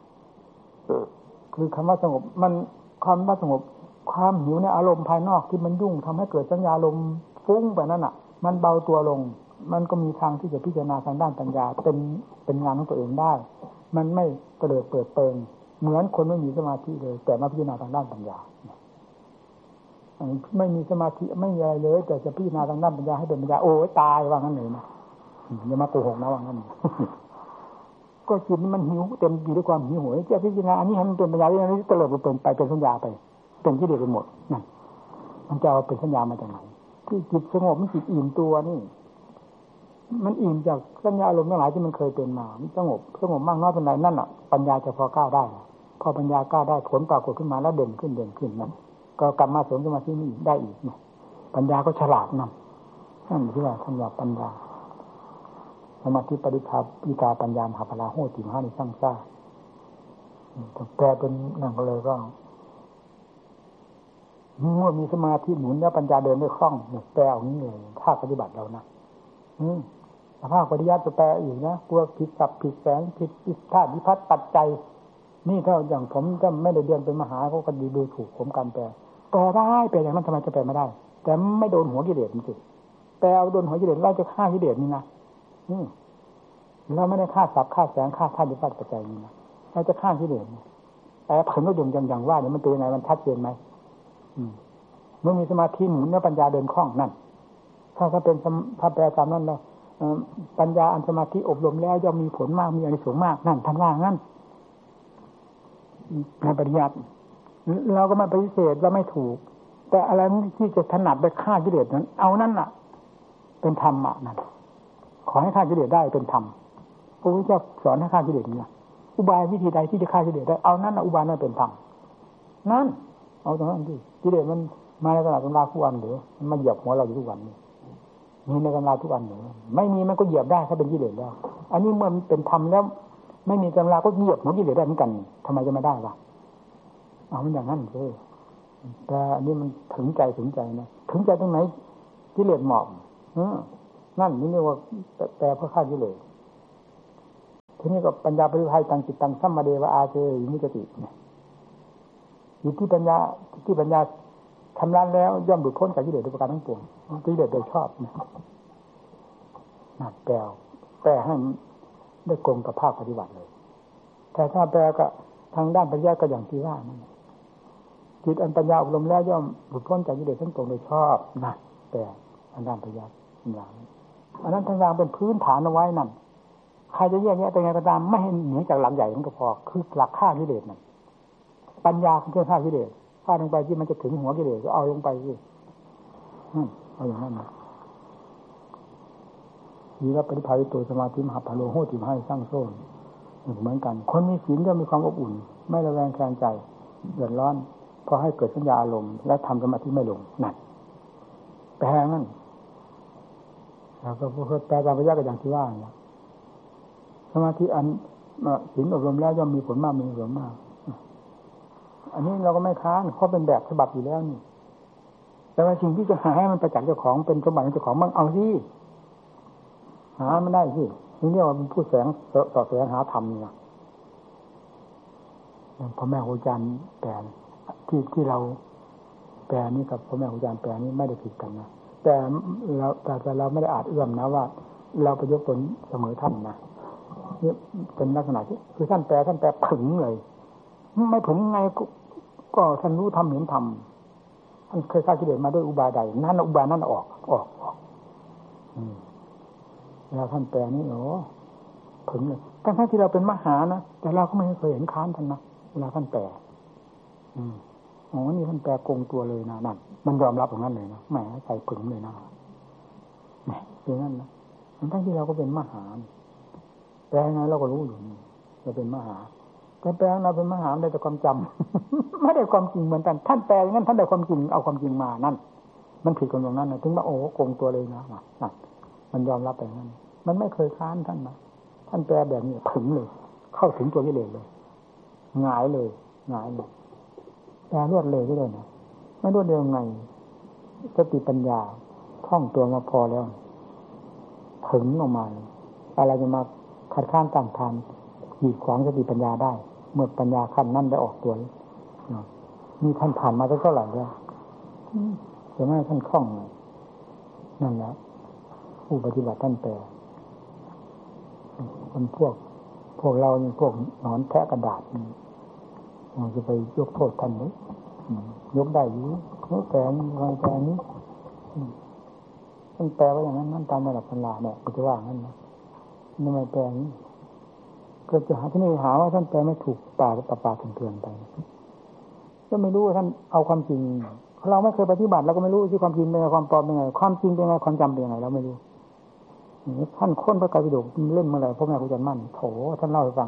A: คือคำว่าสงบมันความว่าสงบความหิวในอารมณ์ภายนอกที่มันยุ่งทำให้เกิดสัญญาลมฟุ้งไปนั่นน่ะมันเบาตัวลงมันก็มีทางที่จะพิจารณาทางด้านปัญญาเป็นงานของตัวเองได้มันไม่เตลิดเปิดเปิงเหมือนคนไม่มีสมาธิเลยแต่มาพิจารณาทางด้านปัญญาไม่มีสมาธิไม่มีอะไรเลยแต่จะพิจารณาทางด้านปัญญาให้เป็นปัญญาโอ้ยตายว่างั้นเลยนะอย่ามาโกหกนะว่างั้นก็จิตมันหิวเต็มอยู่ด้วยความหิวโหยจะพิจารณาอันนี้ให้มันเป็นปัญญาอย่างนี้เตลิดเปิดเปิงไปเป็นสัญญาไปเป็นกิเลสไปหมดนั่นมันจะเอาเป็นสัญญามาจากไหนที่จิตสงบมันจิตอิ่มตัวนี่มันอิ่มจากสัญญาอารมณ์ทั้งหลายที่มันเคยเป็นมามันสงบมากน้อยเป็นไรนั่นอ่ะปัญญาจะพอก้าวได้พอปัญญาก้าวได้ผลปรากฏขึ้นมาแล้วเด่นขึ้นนั่นก็กลับมาเสริมสมาธินี่ได้อีกเนี่ยปัญญาก็ฉลาดนั่นที่ว่าท่านว่าปัญญาสมาธิปริภาปิกาปัญญามหาพลาโหติมหานิสังสาแปลเป็นนั่นก็เลยก็เมื่อมีสมาธิหมุนแล้วปัญญาเดินได้คล่องเนี่ยแปลเอานี้เลยถ้าปฏิบัติเรานะภาคปฏิยัติจะแปลอีกนะกลัวผิดศัพท์ผิดแสงผิดธาตุวิพัฒน์ปัจจัยนี่ถ้าอย่างผมถ้าไม่ได้เรียนเป็นมหาเขาก็ดูถูกผมการแปลได้แปลอย่างนั้นทำไมจะแปลไม่ได้แต่ไม่โดนหัวกิเลสมันสิแปลเอาโดนหัวกิเลสเราจะฆ่ากิเลสนี่นะเราไม่ได้ฆ่าศัพท์ฆ่าแสงฆ่าธาตุวิพัฒน์ปัจจัยนี่นะเราจะฆ่ากิเลสแต่ผลก็อย่างว่าเนี่ยมันเป็นยังไงมันชัดเจนไหมเมื่อมีสมาธิหมุนแล้วปัญญาเดินคล่องนั่นถ้าเป็นถ้าแปลตามนั้นแล้วปัญญาอันสมาธิอบรมแล้วย่อมมีผลมากมีอานิสงส์มากนั่นท่านว่างั้นในปริยัติเราก็ไม่ปฏิเสธว่าไม่ถูกแต่อะไรที่จะถนัดไปฆ่ากิเลสนั้นเอานั่นน่ะเป็นธรรมะนั่นขอให้ฆ่ากิเลสได้เป็นธรรมพระพุทธเจ้าสอนให้ฆ่ากิเลสนี่อุบายวิธีใดที่จะฆ่ากิเลสได้เอานั่นน่ะอุบายนั้นเป็นธรรมนั่นเอาตรงนั้นดิกิเลสมันมาในตำราทุกวันหรือมันมาเหยียบหัวเราอยู่ทุกวันนี่มีในตำราทุกวันหรือไม่มีมันก็เหยียบได้ถ้าเป็นกิเลสแล้วอันนี้เมื่อมันเป็นธรรมแล้วไม่มีตำราก็เหยียบหัวกิเลสได้เหมือนกันทำไมจะไม่ได้วะเอามันอย่างนั้นเลยแต่อันนี้มันถึงใจนะถึงใจตรงไหนกิเลสหมอบนั่นนี่เรียกว่าแปลเพื่อฆ่ากิเลสทีนี้ก็ปัญญาปริภัยตังจิตตังสัมมาเดวะอาเจยิมุจติเนี่ยอยู่ที่ปัญญาทำลายแล้วย่อมหลุดพ้นจากกิเลสโดยประการทั้งปวงกิเลสโดยชอบนะนั่นแปลให้ได้กลมกับภาคปฏิบัติเลยแต่ถ้าแปลก็ทางด้านปัญญาก็อย่างที่ว่านั่นจิตอันปัญญาอบรมแล้วย่อมหลุดพ้นจากกิเลสทั้งปวงโดยชอบนะแต่ทางด้านปัญญาอย่างอันนั้นทางด้านเป็นพื้นฐานเอาไว้นั่นใครจะแยกแยะเป็นไงก็ตามไม่ให้หนีจากหลักใหญ่มันก็พอคือหลักฆ่ากิเลสนั่นปัญญาคือเครื่องฆ่ากิเลสฆ่าลงไปที่มันจะถึงหัวกิเลสก็เอาลงไปสิเอาอย่างนั้นนะมีรับปฏิภาณตัวสมาธิมหาพาโลโหติมให้สร้างโซนเหมือนกันคนมีศีลก็มีความอบอุ่นไม่ระแวงแคลงใจเดือดร้อนพอให้เกิดสัญญาอารมณ์และทำสมาธิไม่ลงนั่นแปลงั้นแล้วก็พูดแปลตามปัญญาก็อย่างที่ว่าเนี่ยสมาธิอันศีลอบรมแล้วย่อมมีผลมากมีผลมากอันนี้เราก็ไม่ค้านเพราะเป็นแบบฉบับอยู่แล้วนี่แต่ว่าสิ่งที่จะหาให้มันประจักษ์เจ้าของเป็นสมบัติของเจ้าของมันเอาสิหามันได้สินี่เรียกว่าเป็นผู้แสวงหาธรรมเนี่ยพ่อแม่ครูอาจารย์แปลที่เราแปลนี่กับพ่อแม่ครูอาจารย์แปลนี่ไม่ได้ผิดกันนะแต่เราไม่ได้อาจเอื้อมนะว่าเราไปยกตนเสมอท่านนะนี่เป็นลักษณะที่คือท่านแปลผึ่งเลยไม่ผึ่งไงก็ท่านรู้ทำเห็นทำท่านเคยฆ่ากิเลสมาด้วยอุบายใดนั่นอุบายนั่นออกแล้วท่านแปลนี่ผึ่งเลยทั้งที่เราเป็นมหานะแต่เราก็ไม่เคยเห็นค้านท่านนะเวลาท่านแปลนี่ท่านแปลโกงตัวเลยนะนั่นมันยอมรับอย่างนั้นเลยนะแหมใส่ผึ่งเลยนะแหมอย่างนั้นนะทั้งที่เราก็เป็นมหาแปลไงเราก็รู้อยู่เราเป็นมหาแต่แปลเราเป็นมหาได้แต่ความจำ ไม่ได้ความจริงเหมือนกันท่านแปลอย่างนั้นท่านได้ความจริงเอาความจริงมานั่นมันผิดกันตรงนั้นนะถึงว่าโกงตัวเลยนะนั่นมันยอมรับไปนั้นมันไม่เคยค้านท่านนะท่านแปลแบบนี้ถึงเลยเข้าถึงตัวกิเลสเลยหงายเลยแปลรวดเลยก็เลยนะไม่รวดเร็วไงสติปัญญาท่องตัวมาพอแล้วถึงออกมาอะไรจะมาขัดข้านต่างทานขีดขวางสติปัญญาได้เมื่อปัญญาขั้นนั้นได้ออกตัวมีท่านผ่านมาเท่าไหร่แล้วจะไม่ให้ท่านคล่องเลยนั่นแหละผู้ปฏิบัติท่านแปลคนพวกเรานี่พวกหนอนแทะกระดาษมันจะไปยกโทษท่านนี้ยกได้อยู่แต่นี้ท่านแปลว่าอย่างนั้นนั่นตามระดับปัญญาเนี่ยก็จะว่างั้นนะทำไมแปลนี้ก็จะหาที่นี่หาว่าท่านแปลไม่ถูกป่าเถื่อนไปก็ไม่รู้ว่าท่านเอาความจริงเราไม่เคยปฏิบัติเราก็ไม่รู้ที่ความจริงเป็นไงความปลอมเป็นไงความจริงเป็นไงความจำเป็นไงเราไม่รู้ท่านค้นพระไตรปิฎกเล่นเมื่อไหร่พ่อแม่ครูอาจารย์มั่นโถท่านเล่าให้ฟัง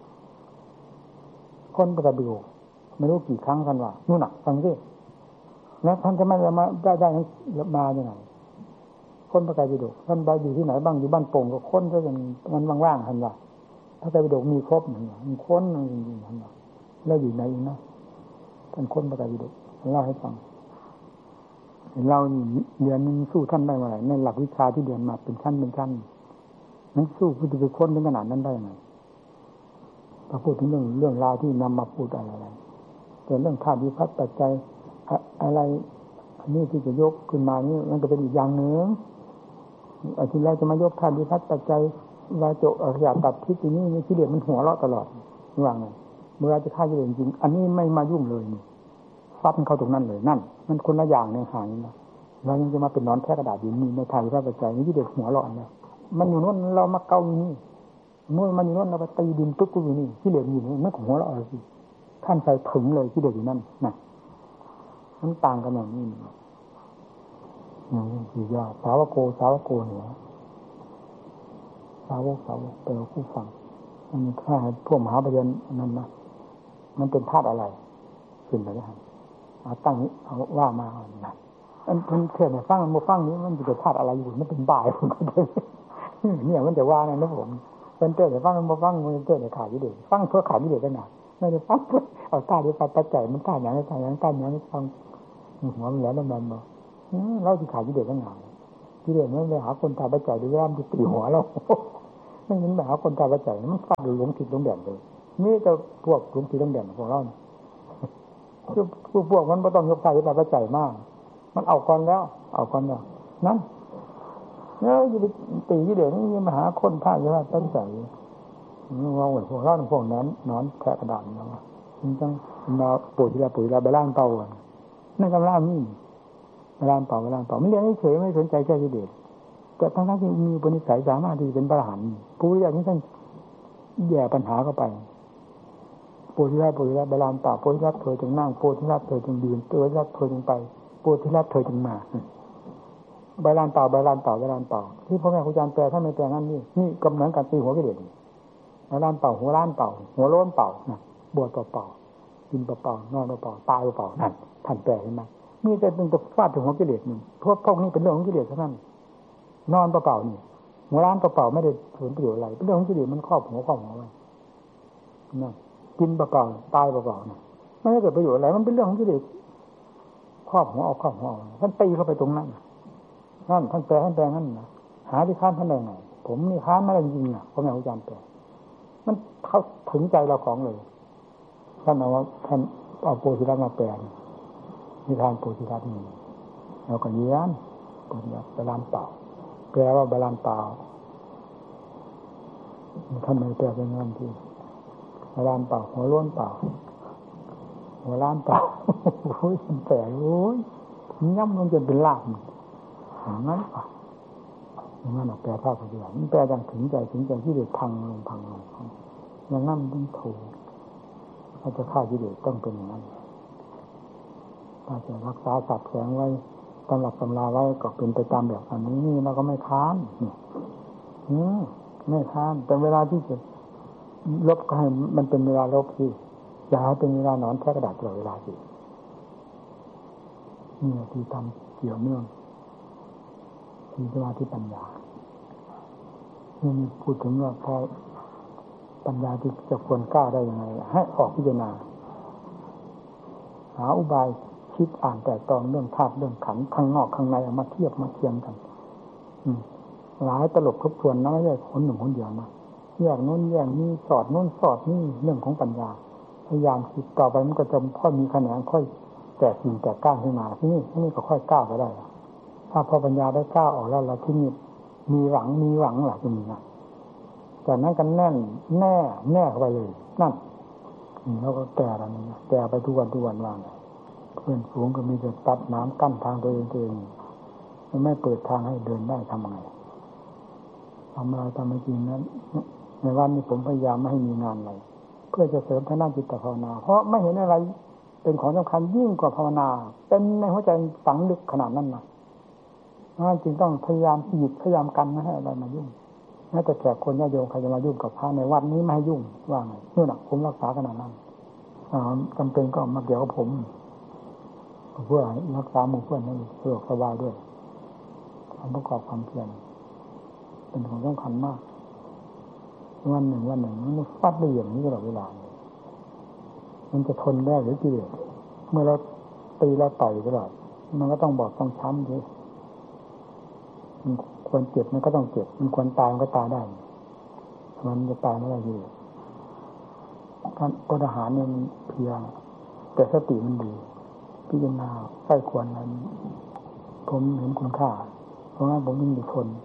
A: ค้นพระไตรปิฎกไม่รู้กี่ครั้งท่านว่านู่นน่ะฟังสิแล้วท่านจะไม่มาได้มาอย่างไรค้นพระไตรปิฎกท่านไปอยู่ที่ไหนบ้างอยู่บ้านโป่งก็ค้นซะจนมันว่างๆท่านว่าพระไตรปิฎกมีครบเหมือนกันมันค้นจริงๆท่านว่าแล้วอยู่ไหนนะท่านค้นพระไตรปิฎกเล่าให้ฟังเราเรียนสู้ท่านได้เมื่อไหร่ในหลักวิชาที่เรียนมาเป็นชั้นนั้นสู้ผู้ที่ไปค้นถึงขนาดนั้นได้ไงพอพูดถึงเรื่องราวที่นำมาพูดอะไรแต่เรื่องธาตุวิภัตปัจจัยอะไรอันนี้ที่จะยกขึ้นมานี่มันก็เป็นอีกอย่างหนึ่งอาทิตย์แรกจะมายกธาตุวิภัตปัจจัยวาโจอริยตัดทิฏฐินี่กิเลสมันหัวเราะตลอดว่าไงเมื่อจะฆ่ากิเลสจริงอันนี้ไม่มายุ่งเลยนี่ฟัดเข้าตรงนั้นเลยนั่นมันคนละอย่างในหางนะเรายังจะมาเป็นนอนแค่กระดาษอยู่นี่ในไทยพระปัจจัยนี่ที่เด็กหัวเราะเนี่ยมันอยู่โน่นเรามาเกาอยู่นี่นู่นมันอยู่โน่นเราไปตีดินตุ๊กกูอยู่นี่ที่เด็กอยู่นี่ไม่ของหัวเราะอะไรสิท่านใส่ถึงเลยที่เด็กอยู่นั่นน่ะมันต่างกันอย่างนี้นี่คือยอดสาวโกเนี่ยสาวกเป็นผู้ฟังมันถ้าพวกมหาปยนนั้นนะมันเป็นธาตุอะไรขึ้นไปแล้วตั้งนี้เอาว่ามาหนักอันเทศน์ฟังมันฟังนี้มันจะเป็นธาตุอะไรอยู่มันเป็นบ่ายผมก็ได้เนี่ยมันจะว่าไงนะผมเป็นเทศน์ฟังมันฟังมันเทศน์ขายวิเดชฟังเพื่อขายวิเดชได้หนาไม่ได้ฟังเพื่อเอาธาตุที่ปัจจัยมันธาตุอย่างนี้ธาตุอย่างนี้ธาตุอย่างนี้ฟังหัวมันแหลมดำๆบอกเราที่ขาดกิเลสตั้งหากกิเลสมันไปหาคนตาประจัยหรือว่ามันตีหัวเราไม่เห็นไปหาคนตาประจัยมันฟาดหลงทิศหลงแดนเลยนี่แต่พวกหลงทิศหลงแดนของเราคือพวกมันไม่ต้องยกตาตาประจัยมากมันเอาก่อนแล้วนั่นเนี่ยอยู่ตีกิเลสนี่มาหาคนพาอยู่ว่าตั้งใจว่าพวกเราพวกนั้นนอนแทะกระดานนะมันต้องมาปุ๋ยไปล้างเตานั่นกำลังนี่ไปล้างเตาไม่เรียนเฉยไม่สนใจแค่กิเลสแต่ทั้งที่มีปณิสัยสามารถที่เป็นพระอรหันต์ผู้เรียนนี่ท่านแย่ปัญหาเข้าไปโพธิราชใบลานเต่าโพธิราชเธอจึงนั่งโพธิราชเธอจึงยืนโพธิราชเธอจึงไปโพธิราชเธอจึงมาใบลานเต่าที่พ่อแม่ครูอาจารย์แปลท่านไม่แปลงั้นนี่กำเนิดการตีหัวกิเลสใบลานเต่าหัวล้านเต่าหัวโล้นเต่าบวชเป่ากินเป่านอนเป่าตายเป่านั่นท่านแปลเห็นไหมนี่จะเป็นตัวฟาดถึงหัวกิเลสนี่พวกนี้เป็นเรื่องของกิเลสเท่านั้นนอนเป่านี่หัวล้านเป่าไม่ได้ผลประโยชน์อะไรเป็นเรื่องของกิเลสมันครอบหัวไว้นั่นกินเปล่าตายเปล่าเนี่ยไม่ได้เกิดประโยชน์อะไรมันเป็นเรื่องของกิเลสครอบหัวเอาท่านตีเข้าไปตรงนั้นนั่นท่านแปลนั่นนะหาที่ค้านท่านได้ไงผมนี่ค้านไม่ได้จริงๆพ่อแม่ครูอาจารย์แปลมันเข้าถึงใจเราของเลยท่านเอาโพธิรัตน์มาแปลนิทานโพธิรัตน์นี่เราก็เยียนโพธิรัตน์ใบลานเป่าแปลว่าใบลานเป่าท่านไม่แปลเป็นงั้นที่หัวล้านเปล่าหัวล้วนเปล่าหัวล้านเปล่าโอ้ยมันแปลกโอ้ยย่ำลงจนเป็นลาบอย่างนั้นป่ะอย่างนั้นแปลภาพปฏิบัติมันแปลอย่างถึงใจที่เดือดพังลงอย่างนั้นมันต้องถูกถ้าจะฆ่ากิเลสต้องเป็นอย่างนั้นถ้าจะรักษาสัตว์แสงไว้ตำรับตำราไว้ก็เป็นไปตามแบบอันนี้เราก็ไม่ค้านไม่ค้านแต่เวลาที่จะลบก็ให้มันเป็นเวลาลบสิอย่าให้เป็นเวลานอนแค่กระดาษตลอดเวลาสินี่ที่ทำเกี่ยวเนื่องที่สมาธิปัญญานี่พูดถึงว่าพอปัญญาที่จะควรกล้าได้ยังไงให้ออกพิจารณาหาอุบายคิดอ่านแต่ตองเรื่องธาตุเรื่องขันธ์ข้างนอกข้างในเอามาเทียบมาเทียงกันหลายตลบทบทวนนะไม่ใช่คนหนึ่งคนเดียวนะแยกโน้นแยกนี้สอดโน้นสอดนี่เรื่องของปัญญาพยายามคิดต่อไปมันก็จะค่อยมีแขนงค่อยแตกกิ่งแตกก้านขึ้นมาที่นี่ก็ค่อยก้าวไปได้ถ้าพอปัญญาได้ก้าวออกแล้วเราที่นี่มีหวังหลักตรงนี้นะจากนั้นกันแน่เข้าไปเลยนั่นแล้วก็แก่แล้วนี่แก่ไปทุกวันว่างเพื่อนฝูงก็มีแต่ตัดน้ำกั้นทางตัวเองไม่เปิดทางให้เดินได้ทำไงทำอะไรทำไม่จริงนั้นในวันนี้ผมพยายามไม่ให้มีงานอะไรเพื่อจะเสริมทางด้านจิตภาวนาเพราะไม่เห็นอะไรเป็นของสำคัญยิ่งกว่าภาวนาเป็นในหัวใจฝังลึกขนาดนั้นนะจึงต้องพยายามหยุดพยายามกันไม่ให้อะไรมายุ่งแม้แต่แขกคนญาติโยมใครจะมายุ่งกับพระในวัดนี้ไม่ให้ยุ่งว่าไงนู่นน่ะผมรักษาขนาดนั้นจำเป็นก็มาเกี่ยวกับผมเพื่อรักษาหมู่เพื่อนให้สะดวกสบายด้วยความประกอบความเพียรเป็นของสำคัญมากวันหนึ่งมันฟาดได้อย่างนี้ตลอดเวลามันจะทนได้หรือกิเลสเมื่อเราตีเราต่อยตลอดมันก็ต้องบอกต้องช้ำด้วยมันควรเจ็บมันก็ต้องเจ็บมันควรตายมันก็ตายได้มันจะตายไม่ได้อยู่การอดอาหารเนี่ยมันเพียงแต่สติมันดีพิจารณาใกล้ควรนั้นผมเห็นคุณค่าเพราะงั้นผมยิ่งทน